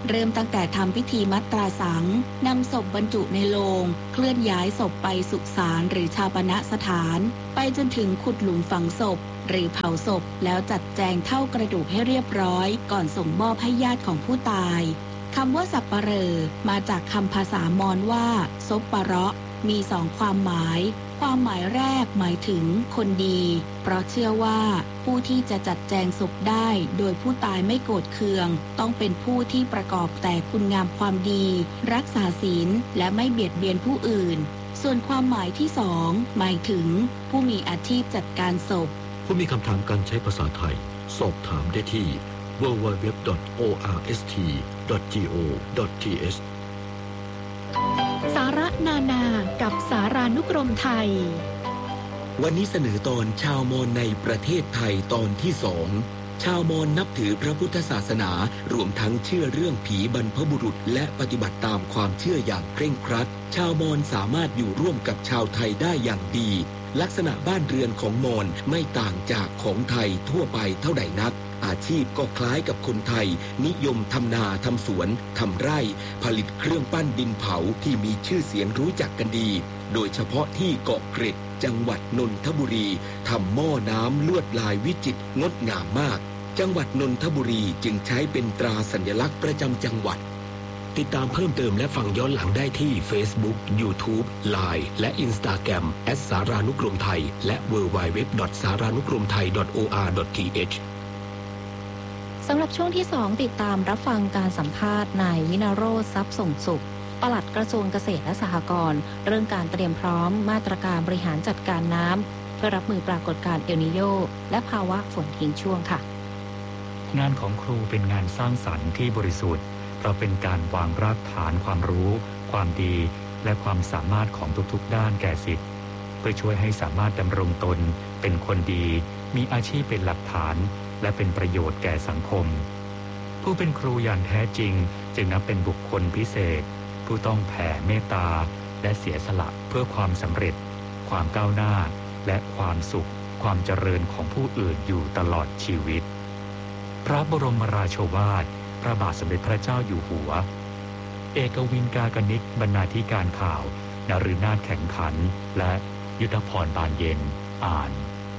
เริ่มตั้งแต่ทำพิธีมัตตราสังนำศพบรรจุในโลงเคลื่อนย้ายศพไปสุสานหรือชาปนสถานไปจนถึงขุดหลุมฝังศพหรือเผาศพแล้วจัดแจงเท่ากระดูกให้เรียบร้อยก่อนส่งมอบให้ญาติของผู้ตายคำว่าสัปเหร่อมาจากคำภาษามอญว่าซบปะเราะมีสองความหมายความหมายแรกหมายถึงคนดีเพราะเชื่อว่าผู้ที่จะจัดแจงศพได้โดยผู้ตายไม่โกรธเคืองต้องเป็นผู้ที่ประกอบแต่คุณงามความดีรักษาศีลและไม่เบียดเบียนผู้อื่นส่วนความหมายที่สองหมายถึงผู้มีอาชีพจัดการศพผู้มีคำถามการใช้ภาษาไทยสอบถามได้ที่ ดับเบิลยู ดับเบิลยู ดับเบิลยู ดอท โอ อาร์ เอส ที ดอท จี โอ ดอท ที เอชสาระนานากับสารานุกรมไทยวันนี้เสนอตอนชาวมอญในประเทศไทยตอนที่สองชาวมอญนับถือพระพุทธศาสนารวมทั้งเชื่อเรื่องผีบรรพบุรุษและปฏิบัติตามความเชื่ออย่างเคร่งครัดชาวมอญสามารถอยู่ร่วมกับชาวไทยได้อย่างดีลักษณะบ้านเรือนของมอญไม่ต่างจากของไทยทั่วไปเท่าใดนักอาชีพก็คล้ายกับคนไทยนิยมทำนาทำสวนทำไร่ผลิตเครื่องปั้นดินเผาที่มีชื่อเสียงรู้จักกันดีโดยเฉพาะที่เกาะเกร็ดจังหวัดนนทบุรีทำหม้อน้ำลวดลายวิจิตรงดงามมากจังหวัดนนทบุรีจึงใช้เป็นตราสัญลักษณ์ประจำจังหวัดติดตามเพิ่มเติมและฟังย้อนหลังได้ที่ Facebook YouTube ไลน์ และ Instagram แอท สารานุกรมไทยและ ดับเบิลยู ดับเบิลยู ดับเบิลยู ดอท สารานุกรมไทย ดอท โอ อาร์ ดอท ที เอชสำหรับช่วงที่สองติดตามรับฟังการสัมภาษณ์นายวินโรจน์ทรัพย์ส่งสุขปลัดกระทรวงเกษตรและสหกรณ์เรื่องการเตรียมพร้อมมาตรการบริหารจัดการน้ำเพื่อรับมือปรากฏการณ์เอลนีโญและภาวะฝนทิ้งช่วงค่ะงานของครูเป็นงานสร้างสรรค์ที่บริสุทธิ์เพราะเป็นการวางรากฐานความรู้ความดีและความสามารถของทุกๆด้านแก่ศิษย์เพื่อช่วยให้สามารถดำรงตนเป็นคนดีมีอาชีพเป็นหลักฐานและเป็นประโยชน์แก่สังคมผู้เป็นครูอย่างแท้จริงจึงนับเป็นบุคคลพิเศษผู้ต้องแผ่เมตตาและเสียสละเพื่อความสำเร็จความก้าวหน้าและความสุขความเจริญของผู้อื่นอยู่ตลอดชีวิตพระบรมราโชวาทพระบาทสมเด็จพระเจ้าอยู่หัวเอกวินกากนิกบรรณาธิการข่าวนฤนาถแข่งขันและยุทธพรบานเย็นอ่าน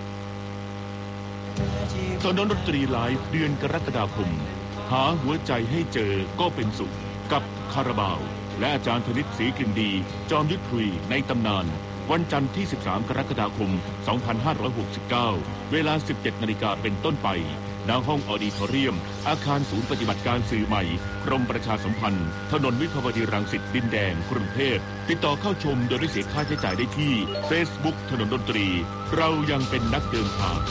ถนนดนตรีไลฟ์เดือนกรกฎาคมหาหัวใจให้เจอก็เป็นสุขกับคาราบาวและอาจารย์ธนิตศรีกลิ่นดีจอมยุทธคุยในตำนานวันจันทร์ที่สิบสามกรกฎาคมสองพันห้าร้อยหกสิบเก้าเวลา สิบเจ็ดนาฬิกาเป็นต้นไปณห้องออดิทอเรียมอาคารศูนย์ปฏิบัติการสื่อใหม่กรมประชาสัมพันธ์ถนนวิภาวดีรังสิตดินแดงกรุงเทพติดต่อเข้าชมโดยไม่เสียค่าใช้จ่ายได้ที่ Facebook ถนนดนตรีเรายังเป็นนักเดินทาง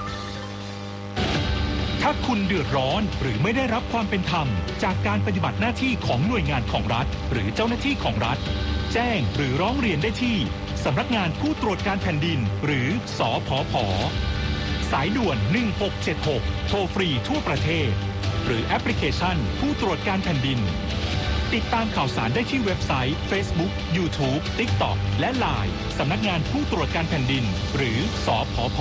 ถ้าคุณเดือดร้อนหรือไม่ได้รับความเป็นธรรมจากการปฏิบัติหน้าที่ของหน่วยงานของรัฐหรือเจ้าหน้าที่ของรัฐแจ้งหรือร้องเรียนได้ที่สำนักงานผู้ตรวจการแผ่นดินหรือสผผ.สายด่วนหนึ่งหกเจ็ดหกโทรฟรีทั่วประเทศหรือแอปพลิเคชันผู้ตรวจการแผ่นดินติดตามข่าวสารได้ที่เว็บไซต์ Facebook YouTube TikTok และ ไลน์ สำนักงานผู้ตรวจการแผ่นดินหรือสผผ.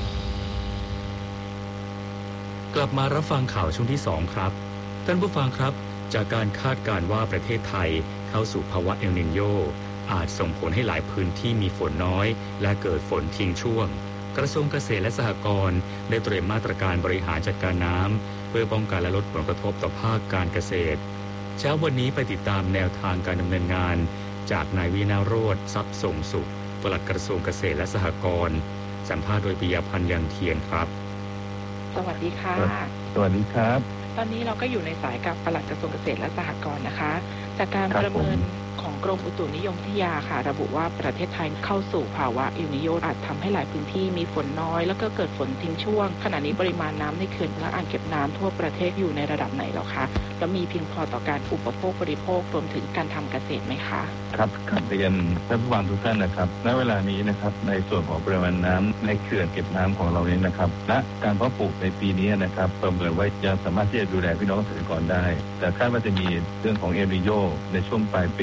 กลับมารับฟังข่าวช่วงที่สองครับท่านผู้ฟังครับจากการคาดการณ์ว่าประเทศไทยเข้าสู่ภาวะเอลนิโญอาจส่งผลให้หลายพื้นที่มีฝนน้อยและเกิดฝนทิ้งช่วงกระทรวงเกษตรและสหกรณ์ได้เตรียมมาตรการบริหารจัดการน้ำเพื่อป้องกันและลดผลกระทบต่อภาคการเกษตรเช้าวันนี้ไปติดตามแนวทางการดำเนินงานจากนายวินโรจน์ทรัพย์ส่งสุขปลัดกระทรวงเกษตรและสหกรณ์สัมภาษณ์โดยปิยพันธ์ยังเทียนครับสวัสดีค่ะสวัสดีครับตอนนี้เราก็อยู่ในสายกับปลัดกระทรวงเกษตรและสหกรณ์นะคะจากการประเมินของกรมอุตุนิยมวิทยาค่ะระบุว่าประเทศไทยเข้าสู่ภาวะเอลนีโญอาจทำให้หลายพื้นที่มีฝนน้อยแล้วก็เกิดฝนทิ้งช่วงขณะนี้ปริมาณน้ำในเขื่อนและอ่างเก็บน้ำทั่วประเทศอยู่ในระดับไหนแล้วคะแล้วมีเพียงพอต่อการอุปโภคบริโภครวมถึงการทำเกษตรไหมคะครับการเรียนท่านผู้ฟังทุกท่านนะครับณเวลานี้นะครับในส่วนของปริมาณน้ำในเขื่อนเก็บน้ำของเรานี้นะครับและการเพาะปลูกในปีนี้นะครับประเมินไว้ยังสามารถที่จะดูแลพี่น้องเกษตรกรได้แต่คาดว่าจะมีเรื่องของเอลนีโญในช่วงปลายปีหรือ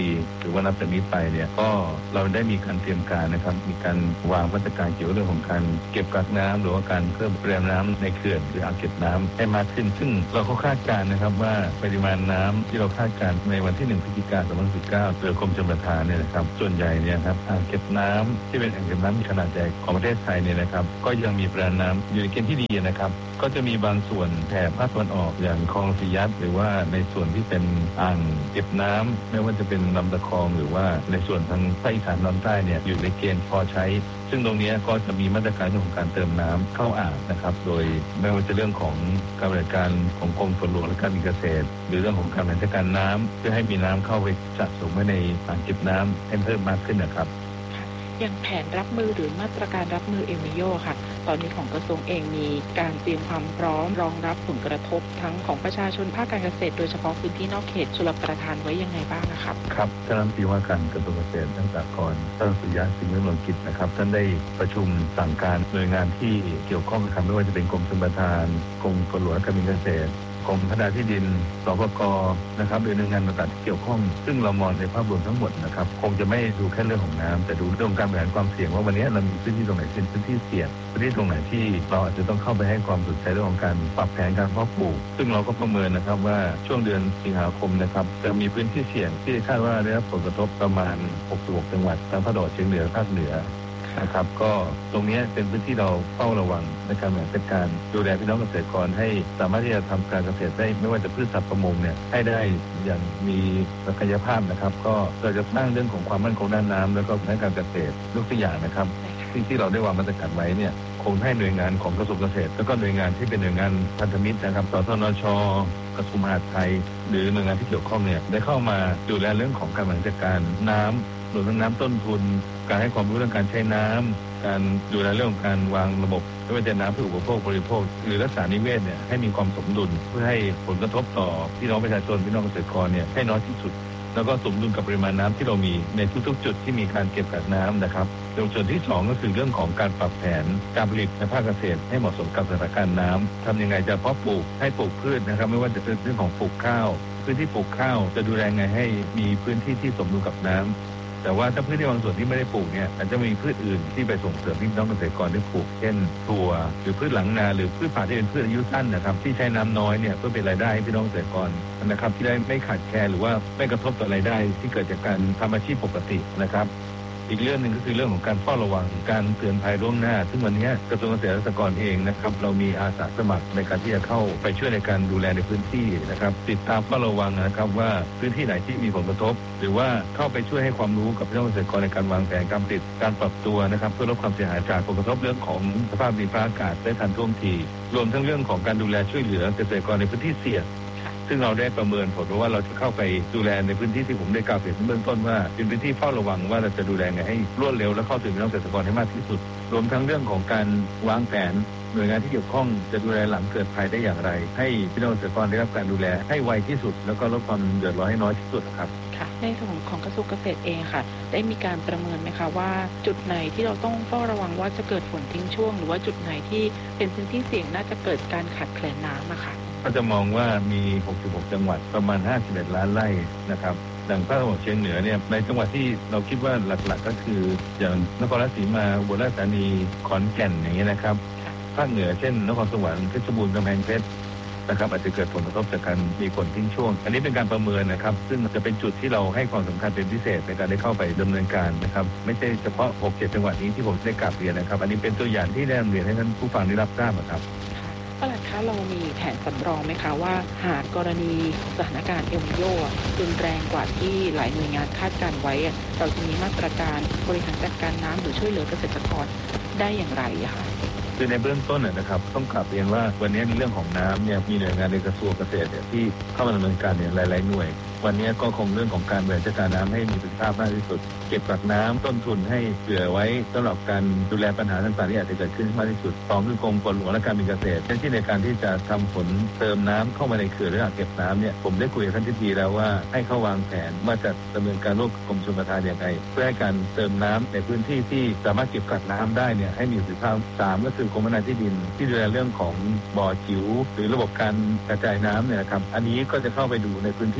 รือว่านับจากนี้ไปเนี่ยก็เราได้มีการเตรียมการนะครับมีการวางมาตรการเกี่ยวกับเรื่องของการเก็บกักน้ำหรือว่าการเพิ่มปริมาณน้ำในเขื่อนหรืออ่างเก็บน้ำให้มากขึ้นซึ่งเราก็คาดการณ์นะครับว่าปริมาณน้ำที่เราคาดการณ์ในวันที่หนึ่งพฤศจิกายนสองพันสิบเก้าโดยกรมชลประทานเนี่ยนะครับส่วนใหญ่เนี่ยครับอ่างเก็บน้ำที่เป็นอ่างเก็บน้ำขนาดใหญ่ของประเทศไทยเนี่ยนะครับก็ยังมีปริมาณน้ำอยู่ในเกณฑ์ที่ดีนะครับก็จะมีบางส่วนแถบภาคตะวันออกอย่างคลองสียัดหรือว่าในส่วนที่เป็นอ่างเก็บน้ำไม่ว่าจะเป็นลำตะคองหรือว่าในส่วนทางภาคอีสานตอนใต้เนี่ยอยู่ในเกณฑ์พอใช้ซึ่งตรงนี้ก็จะมีมาตรการของการเติมน้ำเข้าอ่างนะครับโดยไม่ว่าจะเรื่องของการบริการของกรมฝนหลวงและการเกษตรหรือเรื่องของการบริการน้ำเพื่อให้มีน้ำเข้าไปสะสมไว้ในอ่างเก็บน้ำให้เพิ่มมากขึ้นนะครับอย่างแผนรับมือหรือมาตรการรับมือเอลนิโญค่ะตอนนี้ของกระทรวงเองมีการเตรียมความพร้อมรองรับผลกระทบทั้งของประชาชนภาคการเกษตรโดยเฉพาะพื้นที่นอกเขตชลประทานไว้ยังไงบ้างนะครับครับท่านรัฐมนตรีว่าการกระทรวงเกษตรและสหกรณ์ท่านสุริยะ สิงห์วิมลกิจนะครับท่านได้ประชุมสั่งการหน่วยงานที่เกี่ยวข้องกับไม่ว่าจะเป็นกรมชลประทานกรมฝนหลวงและการเกษตรกรมพัฒนาที่ดินสปก.นะครับหรือหน่วยงานต่างๆที่เกี่ยวข้องซึ่งเรามองในภาพรวมทั้งหมดนะครับคงจะไม่ดูแค่เรื่องของน้ำแต่ดูเรื่องการบริหารความเสี่ยงว่าวันนี้เรามีพื้นที่ตรงไหนเป็นพื้นที่เสี่ยงพื้นที่ตรงไหนที่เราอาจจะต้องเข้าไปให้ความสนใจเรื่องของการปรับแผนการเพาะปลูกซึ่งเราก็ประเมินนะครับว่าช่วงเดือนสิงหาคมนะครับจะมีพื้นที่เสี่ยงที่คาดว่าได้รับผลกระทบประมาณหกสิบหกจังหวัดทางภาคตะวันออกเฉียงเหนือภาคเหนือนะครับก็ตรงนี้เป็นพื้นที่เราเฝ้าระวังในการบริหารจัดการดูแลพี่น้องเกษตรกรให้สามารถที่จะทำการเกษตรได้ไม่ว่าจะพืชสัตว์ประมงเนี่ยให้ได้อย่างมีศักยภาพนะครับก็เราจะสร้างเรื่องของความมั่นคงด้านน้ำแล้วก็ด้านการเกษตรยกตัวอย่างนะครับที่ที่เราได้วางมาตรการไว้เนี่ยคงให้หน่วยงานของกระทรวงเกษตรแล้วก็หน่วยงานที่เป็นหน่วยงานพันธมิตรนะครับสทนช.กระทรวงมหาดไทยหรือหน่วยงานที่เกี่ยวข้องเนี่ยได้เข้ามาดูแลเรื่องของการบริหารจัดการน้ำรวมทั้งน้ำต้นทุนการให้ความรู้เรื่องการใช้น้ำการดูแลเรื่องของการวางระบบไม่ว่าจะน้ำเพื่ออุปโภคบริโภคหรือรักษานิเวศเนี่ยให้มีความสมดุลเพื่อให้ผลกระทบต่อพี่น้องประชาชนพี่น้องเกษตรกรเนี่ยให้น้อยที่สุดแล้วก็สมดุลกับปริมาณน้ำที่เรามีในทุกๆจุดที่มีการเก็บกักน้ำนะครับส่วนที่สองก็คือเรื่องของการปรับแผนการผลิตในภาคเกษตรให้เหมาะสมกับสถานการณ์น้ำทำยังไงจะเพาะปลูกให้ปลูกพืชนะครับไม่ว่าจะเป็นเรื่องของปลูกข้าวพื้นที่ปลูกข้าวจะดูแลไงให้มีพื้นที่ที่สมดุลกับน้ำแต่ว่าถ้าพืชที่บางส่วนที่ไม่ได้ปลูกเนี่ยอาจจะมีพืชอื่นที่ไปส่งเสริมพี่น้องเกษตรกรที่ปลูกเช่นถั่วหรือพืชหลังนาหรือพืชป่าที่เป็นพืชอายุสั้นนะครับที่ใช้น้ำน้อยเนี่ยเพื่อเป็นรายได้ให้พี่น้องเกษตรกรนะครับที่ได้ไม่ขาดแคลนหรือว่าไม่กระทบต่อรายได้ที่เกิดจากการทำอาชีพปกตินะครับอีกเรื่องหนึ่งก็คือเรื่องของการเฝ้าระวังการเตือนภัยล่วงหน้าซึ่งวันนี้กระทรวงเกษตรและสหกรณ์เองนะครับเรามีอาสาสมัครในการที่จะเข้าไปช่วยในการดูแลในพื้นที่นะครับติดตามเฝ้าระวังนะครับว่าพื้นที่ไหนที่มีผลกระทบหรือว่าเข้าไปช่วยให้ความรู้กับพี่น้องเกษตรกรในการวางแผนการผลิตการปรับตัวนะครับเพื่อลดความเสียหายจากผลกระทบเรื่องของสภาพดินฟ้าอากาศได้ทันท่วงทีรวมทั้งเรื่องของการดูแลช่วยเหลือเกษตรกรในพื้นที่เสี่ยงซึ่งเราได้ประเมินผลว่าเราจะเข้าไปดูแลในพื้นที่ที่ผมได้กล่าวถึงเบื้องต้นว่าเป็นพื้นที่เฝ้าระวังว่าเราจะดูแลไงให้รวดเร็วและเข้าถึงพี่น้องเกษตรกรให้มากที่สุดรวมทั้งเรื่องของการวางแผนหน่วยงานที่เกี่ยวข้องจะดูแลหลังเกิดภัยได้อย่างไรให้พี่น้องเกษตรกรได้รับการดูแลให้ไวที่สุดแล้วก็ลดความเดือดร้อนให้น้อยที่สุดครับค่ะในส่วนของกระทรวงเกษตรเองค่ะได้มีการประเมินไหมคะว่าจุดไหนที่เราต้องเฝ้าระวังว่าจะเกิดฝนทิ้งช่วงหรือว่าจุดไหนที่เป็นพื้นที่เสี่ยงน่าจะเกิดการขาดแคลนน้ำอะค่ะก็จะมองว่ามีหกสิบหกจังหวัดประมาณห้าสิบเอ็ดล้านไร่นะครับดังภาคตะวันออกเฉียงเหนือเนี่ยในจังหวัดที่เราคิดว่าหลักๆก็คืออย่างนครราชสีมาอุบลราชธานีขอนแก่นอย่างเงี้ยนะครับภาคเหนือเช่นนครสวรรค์เพชรบูรณ์กำแพงเพชรนะครับอาจจะเกิดผลกระทบจากการมีฝนทิ้งช่วงอันนี้เป็นการประเมินนะครับซึ่งจะเป็นจุดที่เราให้ความสำคัญเป็นพิเศษในการได้เข้าไปดำเนินการนะครับไม่ใช่เฉพาะ หกเจ็ด จังหวัดนี้ที่ผมได้กราบเรียนนะครับอันนี้เป็นตัวอย่างที่ได้นำเรียนให้ท่านผู้ฟังได้รับทราบครับปลัดคะเรามีแผนสำรองไหมคะว่าหากกรณีสถานการณ์เอลนิโญรุนแรงกว่าที่หลายหน่วยงานคาดการไว้เราจะมีมาตรการบริหารจัดการน้ำหรือช่วยเหลือเกษตรกรได้อย่างไรคะคือในเบื้องต้นนะครับต้องกลับเรียนว่าวันนี้ในเรื่องของน้ำเนี่ยมีหน่วยงานในกระทรวงเกษตรที่เข้ามาดำเนินการเนี่ยหลายๆหน่วยวันนี้ก็คงเรื่องของการบริหารจัดการน้ำให้มีประสิทธิภาพมากที่สุดเก็บกักน้ำต้นทุนให้เผื่อไว้สำหรับการดูแลปัญหาต่างๆที่อาจจะเกิดขึ้นมากที่สุดสองคือกรมฝนหลวงและการเกษตรเช่นที่ในการที่จะทำฝนเติมน้ำเข้ามาในเขื่อนหรืออ่างเก็บน้ำเนี่ยผมได้คุยกับท่านทิบดีแล้วว่าให้เข้าวางแผนว่าจะดำเนินการร่วมกับกรมชลประทานอย่างไรเพื่อให้การเติมน้ำในพื้นที่ที่สามารถเก็บกักน้ำได้เนี่ยให้มีประสิทธิภาพสามก็คือกรมพัฒนาที่ดินที่ดูแลเรื่องของบ่อจิ๋วหรือระบบการกระจายน้ำเนี่ยครับอันนี้ก็จะเข้าไปดูในพื้นที่เสี่ยงต่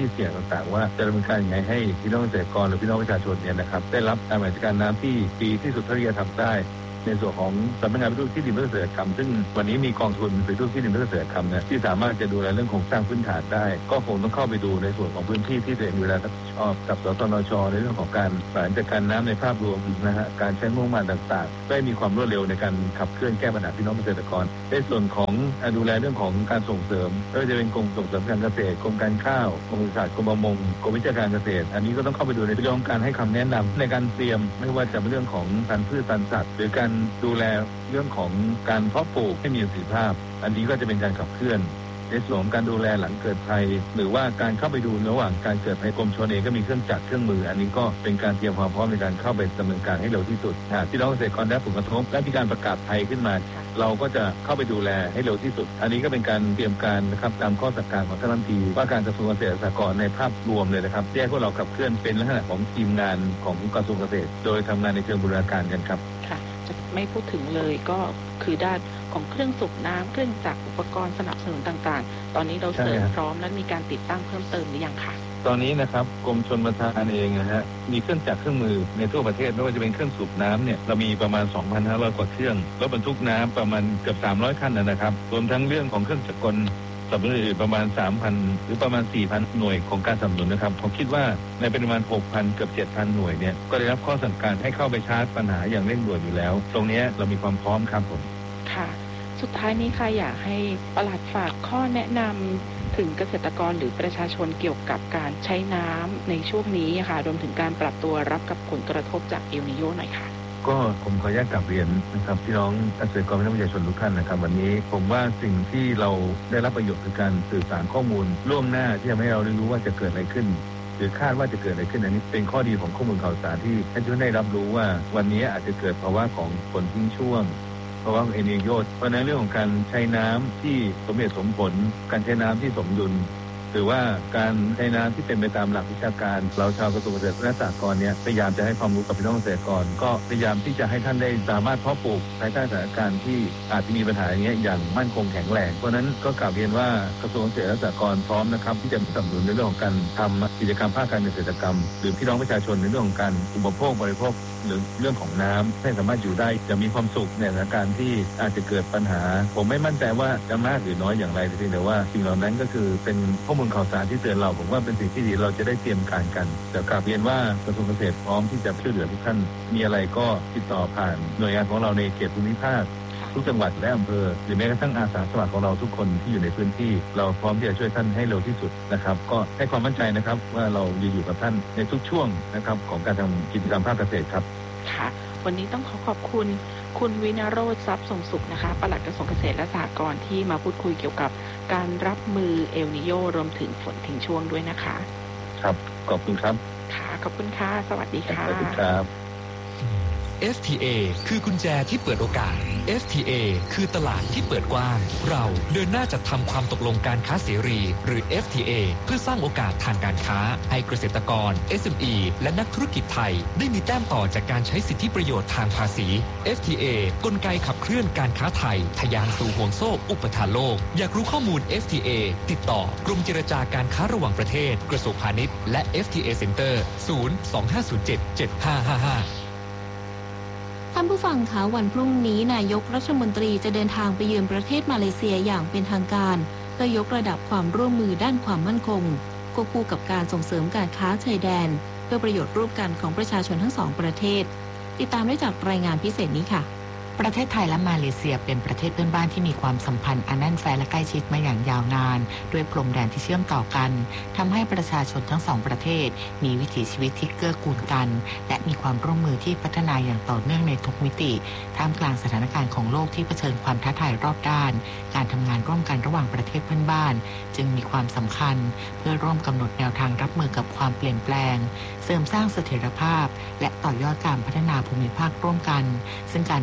ต่างๆว่าจะดำเนินการยังไงให้พี่น้องเกษตรกรหรือพี่น้องประชาชนเนี่ยนะครับได้รับการบริหารจัดการน้ำที่ดีที่สุดเท่าที่จะทำได้ในส่วนของสำนักงานปฏิรูปที่ดินและเกษตรกรรมซึ่งวันนี้มีกองทุนปฏิรูปที่ดินและเกษตรกรรมเนี่ยที่สามารถจะดูแลเรื่องโครงสร้างพื้นฐานได้ก็คงต้องเข้าไปดูในส่วนของพื้นที่ที่ตัวเองดูแลรับผิดชอบกับสตนช.ในเรื่องของการบริหารจัดการน้ำในภาพรวมนะฮะการใช้งบประมาณต่างๆได้มีความรวดเร็วในการขับเคลื่อนแก้ปัญหาพี่น้องเกษตรกรในส่วนของดูแลเรื่องของการส่งเสริมไม่ว่าจะเป็นกรมส่งเสริมการเกษตรกรมการข้าวกรมปศุสัตว์กรมประมงกรมวิชาการเกษตรอันนี้ก็ต้องเข้าไปดูในเรื่องของการให้คำแนะนำในการเตรียมไม่ว่าจะเป็นเรื่องของพันธุ์พืชพันธุ์สัตว์หรือการดูแลเรื่องของการเพาะปลูกให้มีประสิทธิภาพอันนี้ก็จะเป็นการขับเคลื่อนในส่วนของการดูแลหลังเกิดภัยหรือว่าการเข้าไปดูระหว่างการเกิดภัยกรมชลเองก็มีเครื่องจักรเครื่องมืออันนี้ก็เป็นการเตรียมความพร้อมในการเข้าไปดำเนินการให้เร็วที่สุดหากพี่น้องเกษตรกรได้รับผลกระทบและมีการประกาศภัยขึ้นมาเราก็จะเข้าไปดูแลให้เร็วที่สุดอันนี้ก็เป็นการเตรียมการนะครับตามข้อสั่งการของท่านรัฐมนตรีว่าการกระทรวงเกษตรและสหกรณ์ในภาพรวมเลยนะครับแยกพวกเราขับเคลื่อนเป็นลักษณะของทีมงานของกระทรวงเกษตรโดยทำงานในเชิงบูรณาการกันครับค่ะจะไม่พูดถึงเลยก็คือด้านของเครื่องสูบน้ำเครื่องจักรอุปกรณ์สนับสนุนต่างๆตอนนี้เราเสริมพร้อมและมีการติดตั้งเพิ่มเติมหรือยังคะตอนนี้นะครับกรมชลประทานเองนะฮะมีเครื่องจักรเครื่องมือในทั่วประเทศไม่ว่าจะเป็นเครื่องสูบน้ำเนี่ยเรามีประมาณ สองพันห้าร้อย กว่าเครื่องรถบรรทุกน้ำประมาณเกือบสามร้อยคันนะครับรวมทั้งเรื่องของเครื่องจักรกลสนับสนุนอื่นประมาณ สามพัน หรือประมาณ สี่พัน หน่วยของการสนับสนุนนะครับผมคิดว่าในประมาณ หกพัน เกือบ เจ็ดพัน หน่วยเนี่ยก็ได้รับข้อสั่งการให้เข้าไปชาร์จปัญหาอย่างเร่งด่วนอยู่แล้วตรงนี้เรามีความพร้อมครับผมค่ะสุดท้ายนี้ค่ะอยากให้ปลัดฝากข้อแนะนำถึงเกษตรกรหรือประชาชนเกี่ยวกับการใช้น้ำในช่วงนี้ค่ะรวมถึงการปรับตัวรับกับผลกระทบจากเอลนิโญหน่อยค่ะก็ผมขออนุญาตกลับเรียนนะครับพี่น้องเกษตรกรและประชาชนทุกท่านนะครับวันนี้ผมว่าสิ่งที่เราได้รับประโยชน์คือการสื่อสารข้อมูลล่วงหน้าที่ทำให้เราได้รู้ว่าจะเกิดอะไรขึ้นหรือคาดว่าจะเกิดอะไรขึ้นอันนี้เป็นข้อดีของข้อมูลข่าวสารที่ให้ทุกท่านได้รับรู้ว่าวันนี้อาจจะเกิดภาวะของฝนทิ้งช่วงเพราะว่าเอลนิโญเพราะในเรื่องของการใช้น้ำที่สมเหตุสมผลการใช้น้ำที่สมดุลหรือว่าการใช้น้ำที่เป็นไปตามหลักวิชาการเราชาวกระทรวงเกษตรและสหกรณ์เนี่ยพยายามจะให้ความรู้กับพี่น้องเกษตรกรก็พยายามที่จะให้ท่านได้สามารถเพาะปลูกภายใต้สถานการณ์ที่อาจจะมีปัญหาอย่างเงี้ยอย่างมั่นคงแข็งแรงเพราะนั้นก็กล่าวเรียนว่ากระทรวงเกษตรและสหกรณ์พร้อมนะครับที่จะสนับสนุนในเรื่องของการทำกิจกรรมภาคการเกษตรกรรมหรือพี่น้องประชาชนในเรื่องของการอุปโภคบริโภคหรือเรื่องของน้ำให้สามารถอยู่ได้จะมีความสุขในสถานการณ์ที่อาจจะเกิดปัญหาผมไม่มั่นใจว่าจะมากหรือน้อยอย่างไรแต่ว่าสิ่งเหล่านั้นก็คือเป็นข้อมูลข่าวสารที่เตือนเราผมว่าเป็นสิ่งที่ดีเราจะได้เตรียมการกันแต่กราบเรียนว่ากระทรวงเกษตรพร้อมที่จะช่วยเหลือทุกท่านมีอะไรก็ติดต่อผ่านหน่วยงานของเราในเขตภูมิภาคทุกจังหวัดและอำเภอหรือแม้กระทั่งอาสาสมัครของเราทุกคนที่อยู่ในพื้นที่เราพร้อมที่จะช่วยท่านให้เร็วที่สุดนะครับก็ให้ความมั่นใจนะครับว่าเราจะอยู่กับท่านในทุกช่วงนะครับของการทำกิจกรรมภาคเกษตรครับค่ะวันนี้ต้องขอขอบคุณคุณวินโรจน์ทรัพย์ส่งสุขนะคะปลัดกระทรวงเกษตรและสหกรณ์ที่มาพูดคุยเกี่ยวกับการรับมือเอลนิโญรวมถึงฝนทิ้งช่วงด้วยนะคะครับขอบคุณครับค่ะขอบคุณค่ะสวัสดีค่ะสวัสดีครับเอฟ ที เอ คือกุญแจที่เปิดโอกาส เอฟ ที เอ คือตลาดที่เปิดกว้างเราเดินหน้าจัดทำความตกลงการค้าเสรีหรือ เอฟ ที เอ เพื่อสร้างโอกาสทางการค้าให้เกษตรกร เอส เอ็ม อี และนักธุรกิจไทยได้มีแต้มต่อจากการใช้สิทธิประโยชน์ทางภาษี เอฟ ที เอ กลไกขับเคลื่อนการค้าไทยทะยานสู่ห่วงโซ่อุปทานโลกอยากรู้ข้อมูล เอฟ ที เอ ติดต่อกรมเจรจาการค้าระหว่างประเทศกระทรวงพาณิชย์และ เอฟ ที เอ Center ศูนย์ สอง ห้า ศูนย์ เจ็ด เจ็ด ห้า ห้า ห้าท่านผู้ฟังคะวันพรุ่งนี้นายกรัฐมนตรีจะเดินทางไปเยือนประเทศมาเลเซียอย่างเป็นทางการเพื่อยกระดับความร่วมมือด้านความมั่นคงควบคู่กับการส่งเสริมการค้าชายแดนเพื่อประโยชน์ร่วมกันของประชาชนทั้งสองประเทศติดตามได้จากรายงานพิเศษนี้ค่ะประเทศไทยและมาเลเซียเป็นประเทศเพื่อนบ้านที่มีความสัมพันธ์อันแน่นแฟ้นและใกล้ชิดมาอย่างยาวนานด้วยพรมแดนที่เชื่อมต่อกันทำให้ประชาชนทั้งสองประเทศมีวิถีชีวิตที่เกื้อกูลกันและมีความร่วมมือที่พัฒนาอย่างต่อเนื่องในทุกมิติท่ามกลางสถานการณ์ของโลกที่เผชิญความท้าทายรอบด้านการทำงานร่วมกันระหว่างประเทศเพื่อนบ้านจึงมีความสำคัญเพื่อร่วมกำหนดแนวทางรับมือกับความเปลี่ยนแปลงเสริมสร้างเสถียรภาพและต่อยอดการพัฒนาภูมิภาคร่วมกันซึ่งการเดินทาง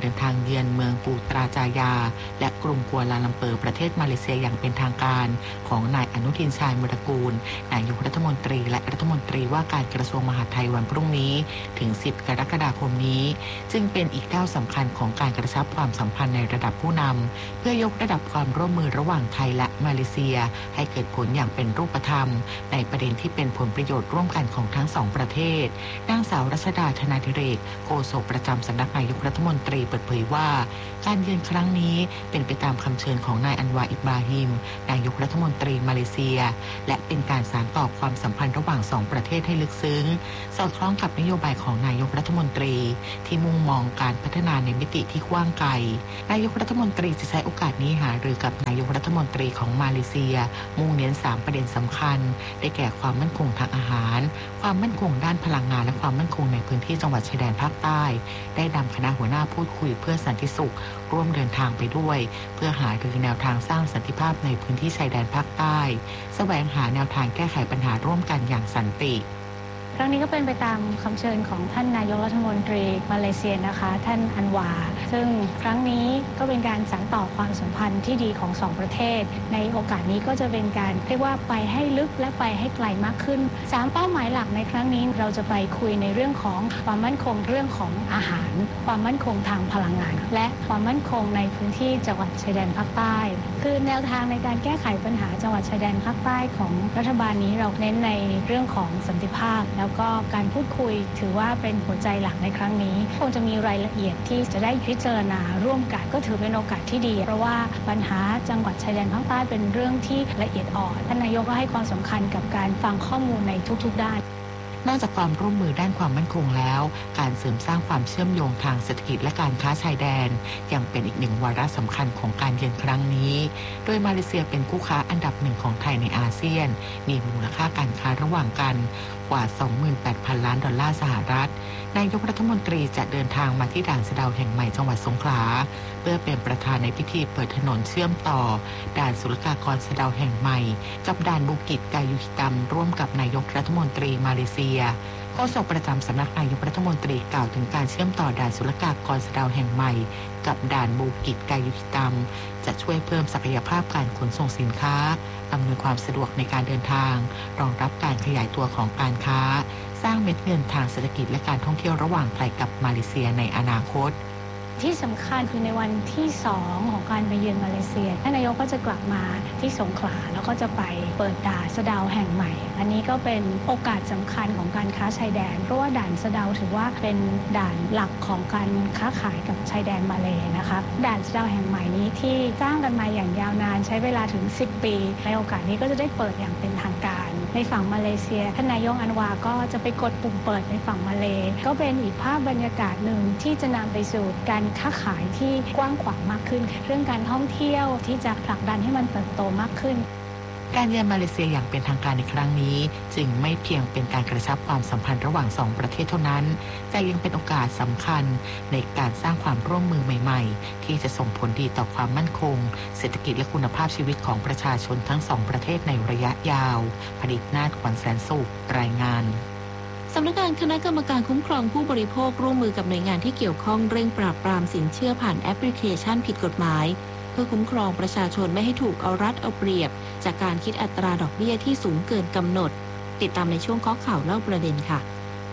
เยือนเมืองปูตราจายาและกรุงกัวลาลัมเปอร์ประเทศมาเลเซียอย่างเป็นทางการของนายอนุทินชาญวิรากูลนายกรัฐมนตรีและรัฐมนตรีว่าการกระทรวงมหาดไทยวันพรุ่งนี้ถึงสิบกรกฎาคมนี้จึงเป็นอีกก้าวสำคัญของการกระชับความสัมพันธ์ในระดับผู้นำเพื่อยกระดับความร่วมมือระหว่างไทยและมาเลเซียให้เกิดผลอย่างเป็นรูปธรรมในประเด็นที่เป็นผลประโยชน์ร่วมกันของทั้งสองประเทศนางสาวรัชดาธนาธิเรกโฆษกประจำสำนักนายกรัฐมนตรีเปิดเผยว่าการเยือนครั้งนี้เป็นไปตามคำเชิญของนายอันวาอิบราฮิมนายกรัฐมนตรีมาเลเซียและเป็นการสานต่อความสัมพันธ์ระหว่างสองประเทศให้ลึกซึ้งสอดคล้องกับนโยบายของนายกรัฐมนตรีที่มุ่งมองการพัฒนาในมิติที่กว้างไกลนายกรัฐมนตรีจะใช้โอกาสนี้หารือกับนายกรัฐมนตรีของมาเลเซียมุ่งเน้นสามประเด็นสำคัญได้แก่ความมั่นคงทางอาหารความมั่นคงด้านพลังงานและความมั่นคงในพื้นที่จังหวัดชายแดนภาคใต้ได้นำคณะหัวหน้าพูดคุยเพื่อสันติสุขร่วมเดินทางไปด้วยเพื่อหารือแนวทางสร้างสันติภาพในพื้นที่ชายแดนภาคใต้แสวงหาแนวทางแก้ไขปัญหาร่วมกันอย่างสันติครั้งนี้ก็เป็นไปตามคำเชิญของท่านนายกรัฐมนตรีมาเลเซียนะคะท่านอันวาซึ่งครั้งนี้ก็เป็นการสานต่อความสัมพันธ์ที่ดีของสองประเทศในโอกาสนี้ก็จะเป็นการเรียกว่าไปให้ลึกและไปให้ไกลมากขึ้นสามเป้าหมายหลักในครั้งนี้เราจะไปคุยในเรื่องของความมั่นคงเรื่องของอาหารความมั่นคงทางพลังงานและความมั่นคงในพื้นที่จังหวัดชายแดนภาคใต้คือแนวทางในการแก้ไขปัญหาจังหวัดชายแดนภาคใต้ของรัฐบาลนี้เราเน้นในเรื่องของสันติภาพแล้วก็การพูดคุยถือว่าเป็นหัวใจหลักในครั้งนี้คงจะมีรายละเอียดที่จะได้พิจารณาร่วมกันก็ถือเป็นโอกาสที่ดีเพราะว่าปัญหาจังหวัดชายแดนภาคใต้เป็นเรื่องที่ละเอียดอ่อนท่านนายกก็ให้ความสำคัญกับการฟังข้อมูลในทุกๆด้านนอกจากความร่วมมือด้านความมั่นคงแล้วการเสริมสร้างความเชื่อมโยงทางเศรษฐกิจและการค้าชายแดนยังเป็นอีกหนึ่งวาระสำคัญของการเยือนครั้งนี้โดยมาเลเซียเป็นคู่ค้าอันดับหนึ่งของไทยในอาเซียนมีมูลค่าการค้าระหว่างกันกว่า สองหมื่นแปดพัน ล้านดอลลาร์สหรัฐนายกรัฐมนตรีจะเดินทางมาที่ด่านสะเดาแห่งใหม่จังหวัดสงขลาเพื่อเป็นประธานในพิธีเปิดถนนเชื่อมต่อด่านศุลกากรสะเดาแห่งใหม่กับด่านบูกิจกายุฮิตัมร่วมกับนายกรัฐมนตรีมาเลเซียโฆษกประจำสำนักนายกรัฐมนตรีกล่าวถึงการเชื่อมต่อด่านศุลกากรสะเดาแห่งใหม่กับด่านบูกิจกายุฮิตัมจะช่วยเพิ่มศักยภาพการขนส่งสินค้าอำนวยความสะดวกในการเดินทางรองรับการขยายตัวของการค้าสร้างเม็ดเงินทางเศรษฐกิจและการท่องเที่ยวระหว่างไทยกับมาเลเซียในอนาคตที่สำคัญคือในวันที่สองของการไปเยือนมาเลเซียท่านนายกก็จะกลับมาที่สงขลาแล้วก็จะไปเปิดด่านสะเดาแห่งใหม่อันนี้ก็เป็นโอกาสสำคัญของการค้าชายแดนเพราะว่าด่านสะเดาถือว่าเป็นด่านหลักของการค้าขายกับชายแดนมาเลนะคะด่านสะเดาแห่งใหม่นี้ที่สร้างกันมาอย่างยาวนานใช้เวลาถึงสิบปีในโอกาสนี้ก็จะได้เปิดอย่างเป็นทางการในฝั่งมาเลเซียท่านนายกอันวาก็จะไปกดปุ่มเปิดในฝั่งมาเลก็เป็นอีกภาพบรรยากาศหนึ่งที่จะนำไปสู่การค้าขายที่กว้างขวางมากขึ้นเรื่องการท่องเที่ยวที่จะผลักดันให้มันเติบโตมากขึ้นการเยือนมาเลเซียอย่างเป็นทางการในครั้งนี้จึงไม่เพียงเป็นการกระชับความสัมพันธ์ระหว่างสองประเทศเท่านั้นแต่ยังเป็นโอกาสสำคัญในการสร้างความร่วมมือใหม่ๆที่จะส่งผลดีต่อความมั่นคงเศรษฐกิจและคุณภาพชีวิตของประชาชนทั้งสองประเทศในระยะยาวผลิตนาฏขวัญแสนสุขรายงานสำนักงานคณะกรรมการคุ้มครองผู้บริโภคร่วมมือกับหน่วยงานที่เกี่ยวข้องเร่งปราบปรามสินเชื่อผ่านแอปพลิเคชันผิดกฎหมายเพื่อคุ้มครองประชาชนไม่ให้ถูกเอารัดเอาเปรียบจากการคิดอัตราดอกเบี้ยที่สูงเกินกำหนดติดตามในช่วงข้อข่าวเล่าประเด็นค่ะ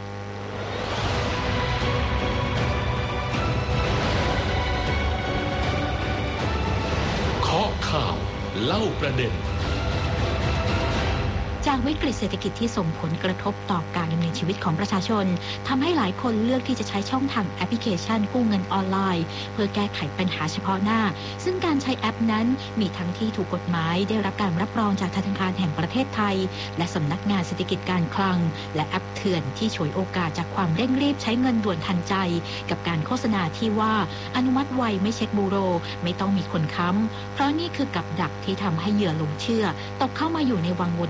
ข้อข่าวเล่าประเด็นจากวิกฤตเศรษฐกิจที่ส่งผลกระทบต่อการดำเนินชีวิตของประชาชนทำให้หลายคนเลือกที่จะใช้ช่องทางแอปพลิเคชันกู้เงินออนไลน์เพื่อแก้ไขปัญหาเฉพาะหน้าซึ่งการใช้แอปนั้นมีทั้งที่ถูกกฎหมายได้รับการรับรองจากธนาคารแห่งประเทศไทยและสำนักงานเศรษฐกิจการคลังและแอปเถื่อนที่ฉวยโอกาสจากความเร่งรีบใช้เงินด่วนทันใจกับการโฆษณาที่ว่าอนุมัติไวไม่เช็คบูโรไม่ต้องมีคนค้ำเพราะนี่คือกับดักที่ทำให้เหยื่อหลงเชื่อตกเข้ามาอยู่ในวังวนของมิจ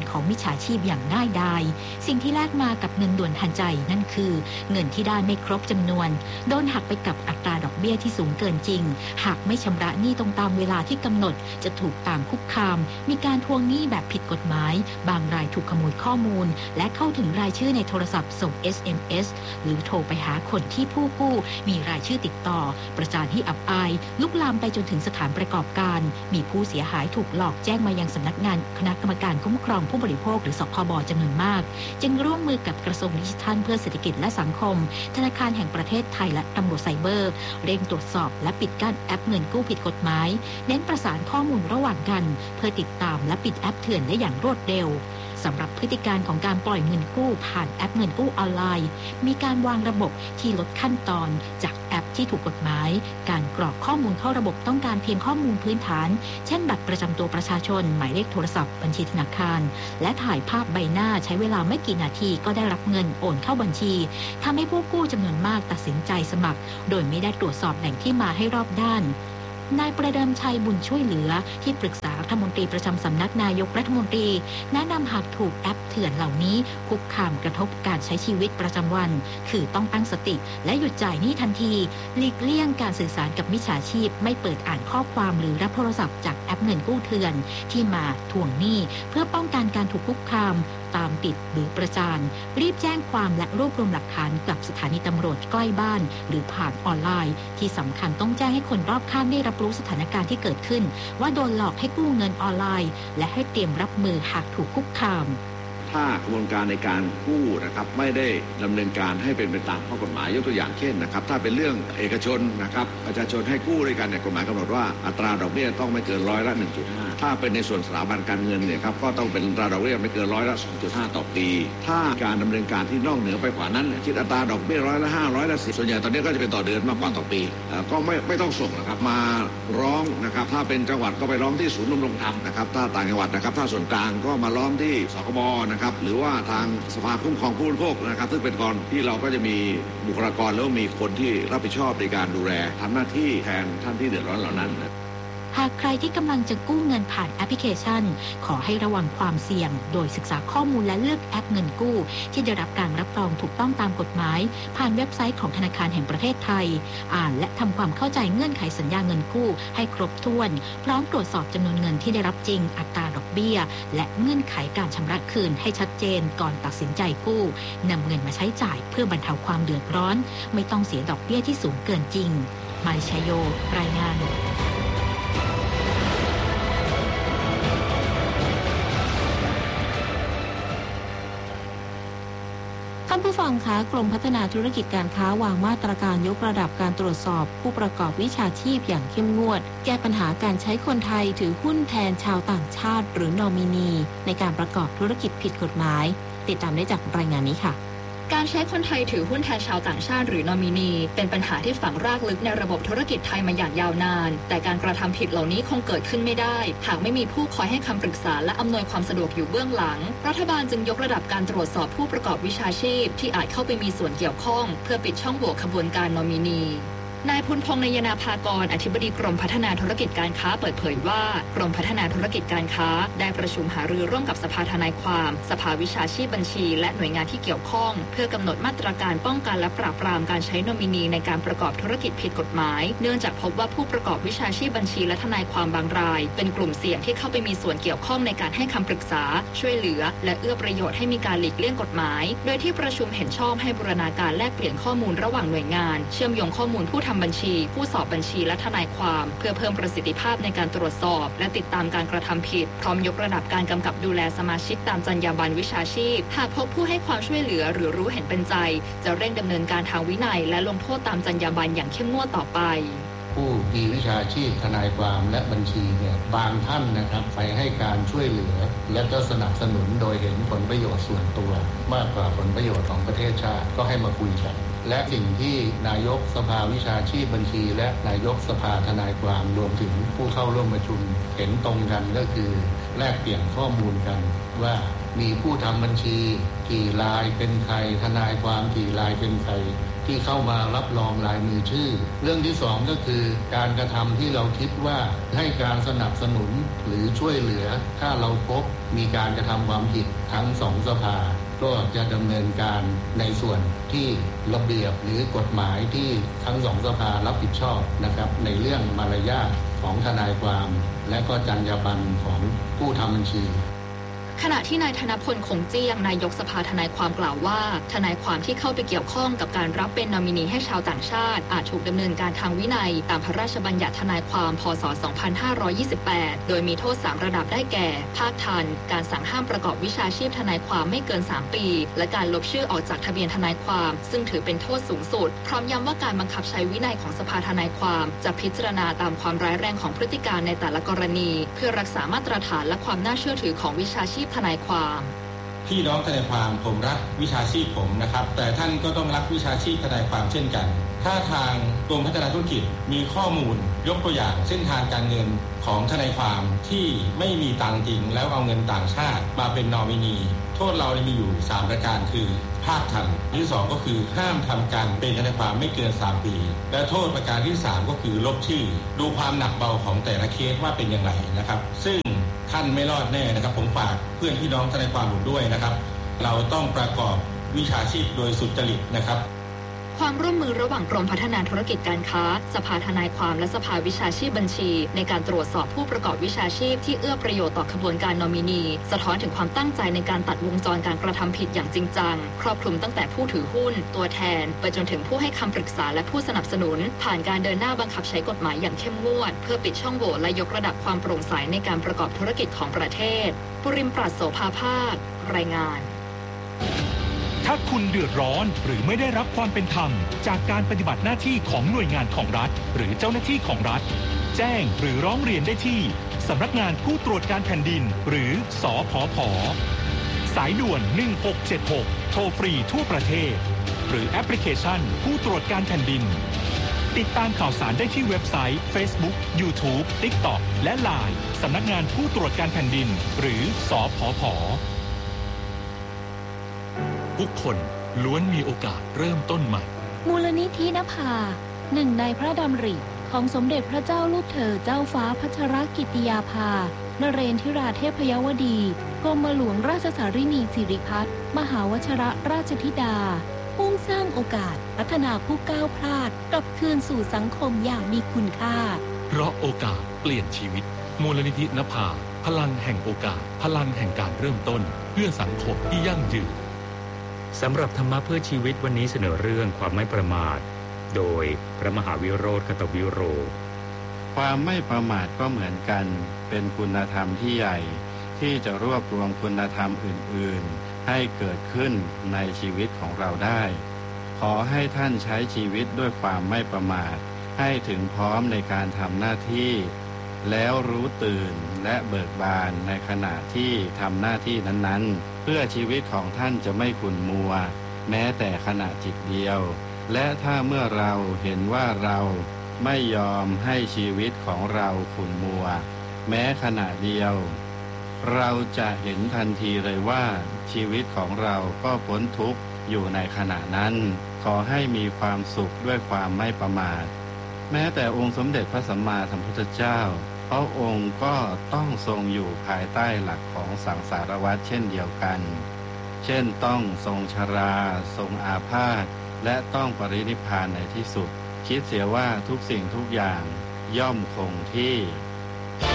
ฉาชีพอย่างง่ายดายสิ่งที่แลกมากับเงินด่วนทันใจนั่นคือเงินที่ได้ไม่ครบจำนวนโดนหักไปกับอัตราดอกเบี้ยที่สูงเกินจริงหากไม่ชำระหนี้ตรงตามเวลาที่กำหนดจะถูกตามคุกคามมีการทวงหนี้แบบผิดกฎหมายบางรายถูกขโมยข้อมูลและเข้าถึงรายชื่อในโทรศัพท์ส่ง เอส เอ็ม เอส หรือโทรไปหาคนที่ผู้กู้มีรายชื่อติดต่อประจานที่อับอายลุกลามไปจนถึงสถานประกอบการมีผู้เสียหายถูกหลอกแจ้งมายังสำนักงานคณะกรรมการคุ้มครองผู้บริโภคหรือสคบ.จำนวนมากจึงร่วมมือกับกระทรวงดิจิทัลเพื่อเศรษฐกิจและสังคมธนาคารแห่งประเทศไทยและตำรวจไซเบอร์เร่งตรวจสอบและปิดกั้นแอปเงินกู้ผิดกฎหมายเน้นประสานข้อมูลระหว่างกันเพื่อติดตามและปิดแอปเถื่อนได้อย่างรวดเร็วสำหรับพฤติการของการปล่อยเงินกู้ผ่านแอปเงินกู้ออนไลน์มีการวางระบบที่ลดขั้นตอนจากแอปที่ถูกกฎหมายการกรอกข้อมูลเข้าระบบต้องการเพียงข้อมูลพื้นฐานเช่นบัตรประจำตัวประชาชนหมายเลขโทรศัพท์บัญชีธนาคารและถ่ายภาพใบหน้าใช้เวลาไม่กี่นาทีก็ได้รับเงินโอนเข้าบัญชีทำให้ผู้กู้จำนวนมากตัดสินใจสมัครโดยไม่ได้ตรวจสอบแหล่งที่มาให้รอบด้านนายประเดิมชัยบุญช่วยเหลือที่ปรึกษารัฐมนตรีประจำสำนักนายกรัฐมนตรีแนะนำหากถูกแอปเถื่อนเหล่านี้คุกคามกระทบการใช้ชีวิตประจำวันคือต้องตั้งสติและหยุดจ่ายหนี้ทันทีหลีกเลี่ยงการสื่อสารกับมิจฉาชีพไม่เปิดอ่านข้อความหรือรับโทรศัพท์จากแอปเงินกู้เถื่อนที่มาทวงหนี้เพื่อป้องกันการถูกคุกคามตามติดหรือประจานรีบแจ้งความและรวบรวมหลักฐานกับสถานีตำรวจใกล้บ้านหรือผ่านออนไลน์ที่สำคัญต้องแจ้งให้คนรอบข้างได้รับรู้สถานการณ์ที่เกิดขึ้นว่าโดนหลอกให้กู้เงินออนไลน์และให้เตรียมรับมือหากถูกคุกคามถ้ากระบวนการในการกู้นะครับไม่ได้ดำเนินการให้เป็นไปตามข้อกฎหมายยกตัวอย่างเช่นนะครับถ้าเป็นเรื่องเอกชนนะครับประชาชนให้กู้ด้วยกันเนี่ยกฎหมายกำหนดว่าอัตราดอกเบี้ยต้องไม่เกินร้อยละ หนึ่งจุดห้า ถ้าเป็นในส่วนสถาบันการเงินเนี่ยครับก็ต้องเป็นอัตราดอกเบี้ยไม่เกินร้อยละ สองจุดห้า ต่อปีถ้าการดำเนินการที่นอกเหนือไปกว่านั้นคิดอัตราดอกเบี้ยร้อยละห้าร้อยละสิบส่วนใหญ่ตอนนี้ก็จะเป็นต่อเดือนมากกว่าต่อปีก็ไม่ไม่ต้องส่งนะครับมาร้องนะครับถ้าเป็นจังหวัดก็ไปร้องที่ศูนย์ดำรงธรรมนะครับถ้าต่างจังหวัดนะครับถ้าส่วนกลางก็มาร้องที่สคบนะครับหรือว่าทางสภาคุ้มครองผู้บริโภคนะครับซึ่งเป็นกองที่เราก็จะมีบุคลากรแล้วมีคนที่รับผิดชอบในการดูแลทำหน้าที่แทนท่านที่เดือดร้อนเหล่านั้นนะหากใครที่กำลังจะกู้เงินผ่านแอปพลิเคชันขอให้ระวังความเสี่ยงโดยศึกษาข้อมูลและเลือกแอปเงินกู้ที่ได้รับการรับรองถูกต้องตามกฎหมายผ่านเว็บไซต์ของธนาคารแห่งประเทศไทยอ่านและทำความเข้าใจเงื่อนไขสัญญาเงินกู้ให้ครบถ้วนพร้อมตรวจสอบจำนวนเงินที่ได้รับจริงอัตราดอกเบี้ยและเงื่อนไขการชำระคืนให้ชัดเจนก่อนตัดสินใจกู้นำเงินมาใช้จ่ายเพื่อบรรเทาความเดือดร้อนไม่ต้องเสียดอกเบี้ยที่สูงเกินจริงมาริชโยรายงานท่านผู้ฟังคะกรมพัฒนาธุรกิจการค้าวางมาตรการยกระดับการตรวจสอบผู้ประกอบวิชาชีพอย่างเข้มงวดแก้ปัญหาการใช้คนไทยถือหุ้นแทนชาวต่างชาติหรือนอมินีในการประกอบธุรกิจผิดกฎหมายติดตามได้จากรายงานนี้ค่ะการใช้คนไทยถือหุ้นแทนชาวต่างชาติหรือนอมินีเป็นปัญหาที่ฝังรากลึกในระบบธุรกิจไทยมาอย่างยาวนานแต่การกระทำผิดเหล่านี้คงเกิดขึ้นไม่ได้หากไม่มีผู้คอยให้คำปรึกษาและอำนวยความสะดวกอยู่เบื้องหลังรัฐบาลจึงยกระดับการตรวจสอบผู้ประกอบวิชาชีพที่อาจเข้าไปมีส่วนเกี่ยวข้องเพื่อปิดช่องโหว่ขบวนการนอมินีนายพุนพงษ์นยนาภากรอธิบดีกรมพัฒนาธุรกิจการค้าเปิดเผยว่ากรมพัฒนาธุรกิจการค้าได้ประชุมหารือร่วมกับสภาทนายความสภาวิชาชีพบัญชีและหน่วยงานที่เกี่ยวข้องเพื่อกำหนดมาตรการป้องกันและปราบปรามการใช้นอมินีในการประกอบธุรกิจผิดกฎหมายเนื่องจากพบว่าผู้ประกอบวิชาชีพบัญชีและทนายความบางรายเป็นกลุ่มเสี่ยงที่เข้าไปมีส่วนเกี่ยวข้องในการให้คำปรึกษาช่วยเหลือและเอื้อประโยชน์ให้มีการหลีกเลี่ยงกฎหมายโดยที่ประชุมเห็นชอบให้บูรณาการแลกเปลี่ยนข้อมูลระหว่างหน่วยงานเชื่อมโยงข้อมูลผู้ทำบัญชีผู้สอบบัญชีและทนายความเพื่อเพิ่มประสิทธิภาพในการตรวจสอบและติดตามการกระทำผิดพร้อมยกระดับการกำกับดูแลสมาชิกตามจรรยาบรรณวิชาชีพหากพบผู้ให้ความช่วยเหลือหรือรู้เห็นเป็นใจจะเร่งดำเนินการทางวินัยและลงโทษตามจรรยาบรรณอย่างเข้มงวดต่อไปผู้มีวิชาชีพทนายความและบัญชีเนี่ยบางท่านนะครับไปให้การช่วยเหลือและก็สนับสนุนโดยเห็นผลประโยชน์ส่วนตัวมากกว่าผลประโยชน์ของประเทศชาติก็ให้มาคุยกันและสิ่งที่นายกสภาวิชาชีพบัญชีและนายกสภาทนายความรวมถึงผู้เข้าร่วมประชุมเห็นตรงกันก็คือแลกเปลี่ยนข้อมูลกันว่ามีผู้ทำบัญชีกี่รายเป็นใครทนายความกี่รายเป็นใครที่ที่เข้ามารับรองลายมือชื่อเรื่องที่สองก็คือการกระทำที่เราคิดว่าให้การสนับสนุนหรือช่วยเหลือถ้าเราพบมีการกระทำความผิดทั้งสองสภาก็จะดำเนินการในส่วนที่ระเบียบหรือกฎหมายที่ทั้งสองสภารับผิดชอบนะครับในเรื่องมารยาทของทนายความและก็จรรยาบรรณของผู้ทำบัญชีขณะที่นายธนพลคงเจี้ยงนายกสภาทนายความกล่าวว่าทนายความที่เข้าไปเกี่ยวข้องกับการรับเป็นนอมินีให้ชาวต่างชาติอาจถูกดำเนินการทางวินัยตามพระราชบัญญัติทนายความพ.ศ. สองพันห้าร้อยยี่สิบแปดโดยมีโทษสามระดับได้แก่ภาคทันการสั่งห้ามประกอบวิชาชีพทนายความไม่เกินสามปีและการลบชื่อออกจากทะเบียนทนายความซึ่งถือเป็นโทษสูงสุดพร้อมย้ำว่าการบังคับใช้วินัยของสภาทนายความจะพิจารณาตามความร้ายแรงของพฤติการในแต่ละกรณีเพื่อรักษามาตรฐานและความน่าเชื่อถือของวิชาชีพทนายความพี่น้องทนายความผมรักวิชาชีพผมนะครับแต่ท่านก็ต้องรักวิชาชีพทนายความเช่นกันถ้าทางกรมพัฒนาธุรกิจมีข้อมูลยกตัวอย่างเส้นทางการเงินของทนายความที่ไม่มีตังจริงแล้วเอาเงินต่างชาติมาเป็นนอมินีโทษเรามีอยู่สามประการคือภาคทันที่สองก็คือห้ามทำการเป็นทนายความไม่เกินสามปีและโทษประการที่สามก็คือลบชื่อดูความหนักเบาของแต่ละเคสว่าเป็นอย่างไรนะครับซึ่งท่านไม่รอดแน่นะครับผมฝากเพื่อนพี่น้องทนายความผมด้วยนะครับเราต้องประกอบวิชาชีพโดยสุจริตนะครับความร่วมมือระหว่างกรมพัฒนาธุรกิจการค้าสภาทนายความและสภาวิชาชีพบัญชีในการตรวจสอบผู้ประกอบวิชาชีพที่เอื้อประโยชน์ต่อขบวนการนอมินีสะท้อนถึงความตั้งใจในการตัดวงจรการกระทำผิดอย่างจริงจังครอบคลุมตั้งแต่ผู้ถือหุ้นตัวแทนไปจนถึงผู้ให้คำปรึกษาและผู้สนับสนุนผ่านการเดินหน้าบังคับใช้กฎหมายอย่างเข้มงวดเพื่อปิดช่องโหว่และยกระดับความโปร่งใสในการประกอบธุรกิจของประเทศปุริมปราศโสภาภาครายงานถ้าคุณเดือดร้อนหรือไม่ได้รับความเป็นธรรมจากการปฏิบัติหน้าที่ของหน่วยงานของรัฐหรือเจ้าหน้าที่ของรัฐแจ้งหรือร้องเรียนได้ที่สำนักงานผู้ตรวจการแผ่นดินหรือสผผ.สายด่วนหนึ่งหกเจ็ดหกโทรฟรีทั่วประเทศหรือแอปพลิเคชันผู้ตรวจการแผ่นดินติดตามข่าวสารได้ที่เว็บไซต์ Facebook YouTube TikTok และ ไลน์ สำนักงานผู้ตรวจการแผ่นดินหรือสผผ. ทุกคนล้วนมีโอกาสเริ่มต้นใหม่มูลนิธินภาหนึ่งในพระดำริของสมเด็จพระเจ้าลูกเธอเจ้าฟ้าพัชรกิติยาภานเรนทิราเทพยวดีกรมหลวงราชสารินีสิริพัฒน์มหาวชรราชธิดามุ่งสร้างโอกาสพัฒนาผู้ก้าวพลาดกลับคืนสู่สังคมอย่างมีคุณค่าเพราะโอกาสเปลี่ยนชีวิตมูลนิธินภาพลังแห่งโอกาสพลังแห่งการเริ่มต้นเพื่อสังคมที่ยั่งยืนสำหรับธรรมะเพื่อชีวิตวันนี้เสนอเรื่องความไม่ประมาทโดยพระมหาวิโรจน์ กตวิโรความไม่ประมาทก็เหมือนกันเป็นคุณธรรมที่ใหญ่ที่จะรวบรวมคุณธรรมอื่นๆให้เกิดขึ้นในชีวิตของเราได้ขอให้ท่านใช้ชีวิตด้วยความไม่ประมาทให้ถึงพร้อมในการทำหน้าที่แล้วรู้ตื่นและเบิกบานในขณะที่ทำหน้าที่นั้นๆเพื่อชีวิตของท่านจะไม่ขุ่นมัวแม้แต่ขณะจิตเดียวและถ้าเมื่อเราเห็นว่าเราไม่ยอมให้ชีวิตของเราขุ่นมัวแม้ขณะเดียวเราจะเห็นทันทีเลยว่าชีวิตของเราก็พ้นทุกข์อยู่ในขณะนั้นขอให้มีความสุขด้วยความไม่ประมาทแม้แต่องค์สมเด็จพระสัมมาสัมพุทธเจ้าพระองค์ก็ต้องทรงอยู่ภายใต้หลักของสังสารวัฏเช่นเดียวกันเช่นต้องทรงชราทรงอาพาธและต้องปรินิพพานในที่สุดคิดเสียว่าทุกสิ่งทุกอย่างย่อมคงที่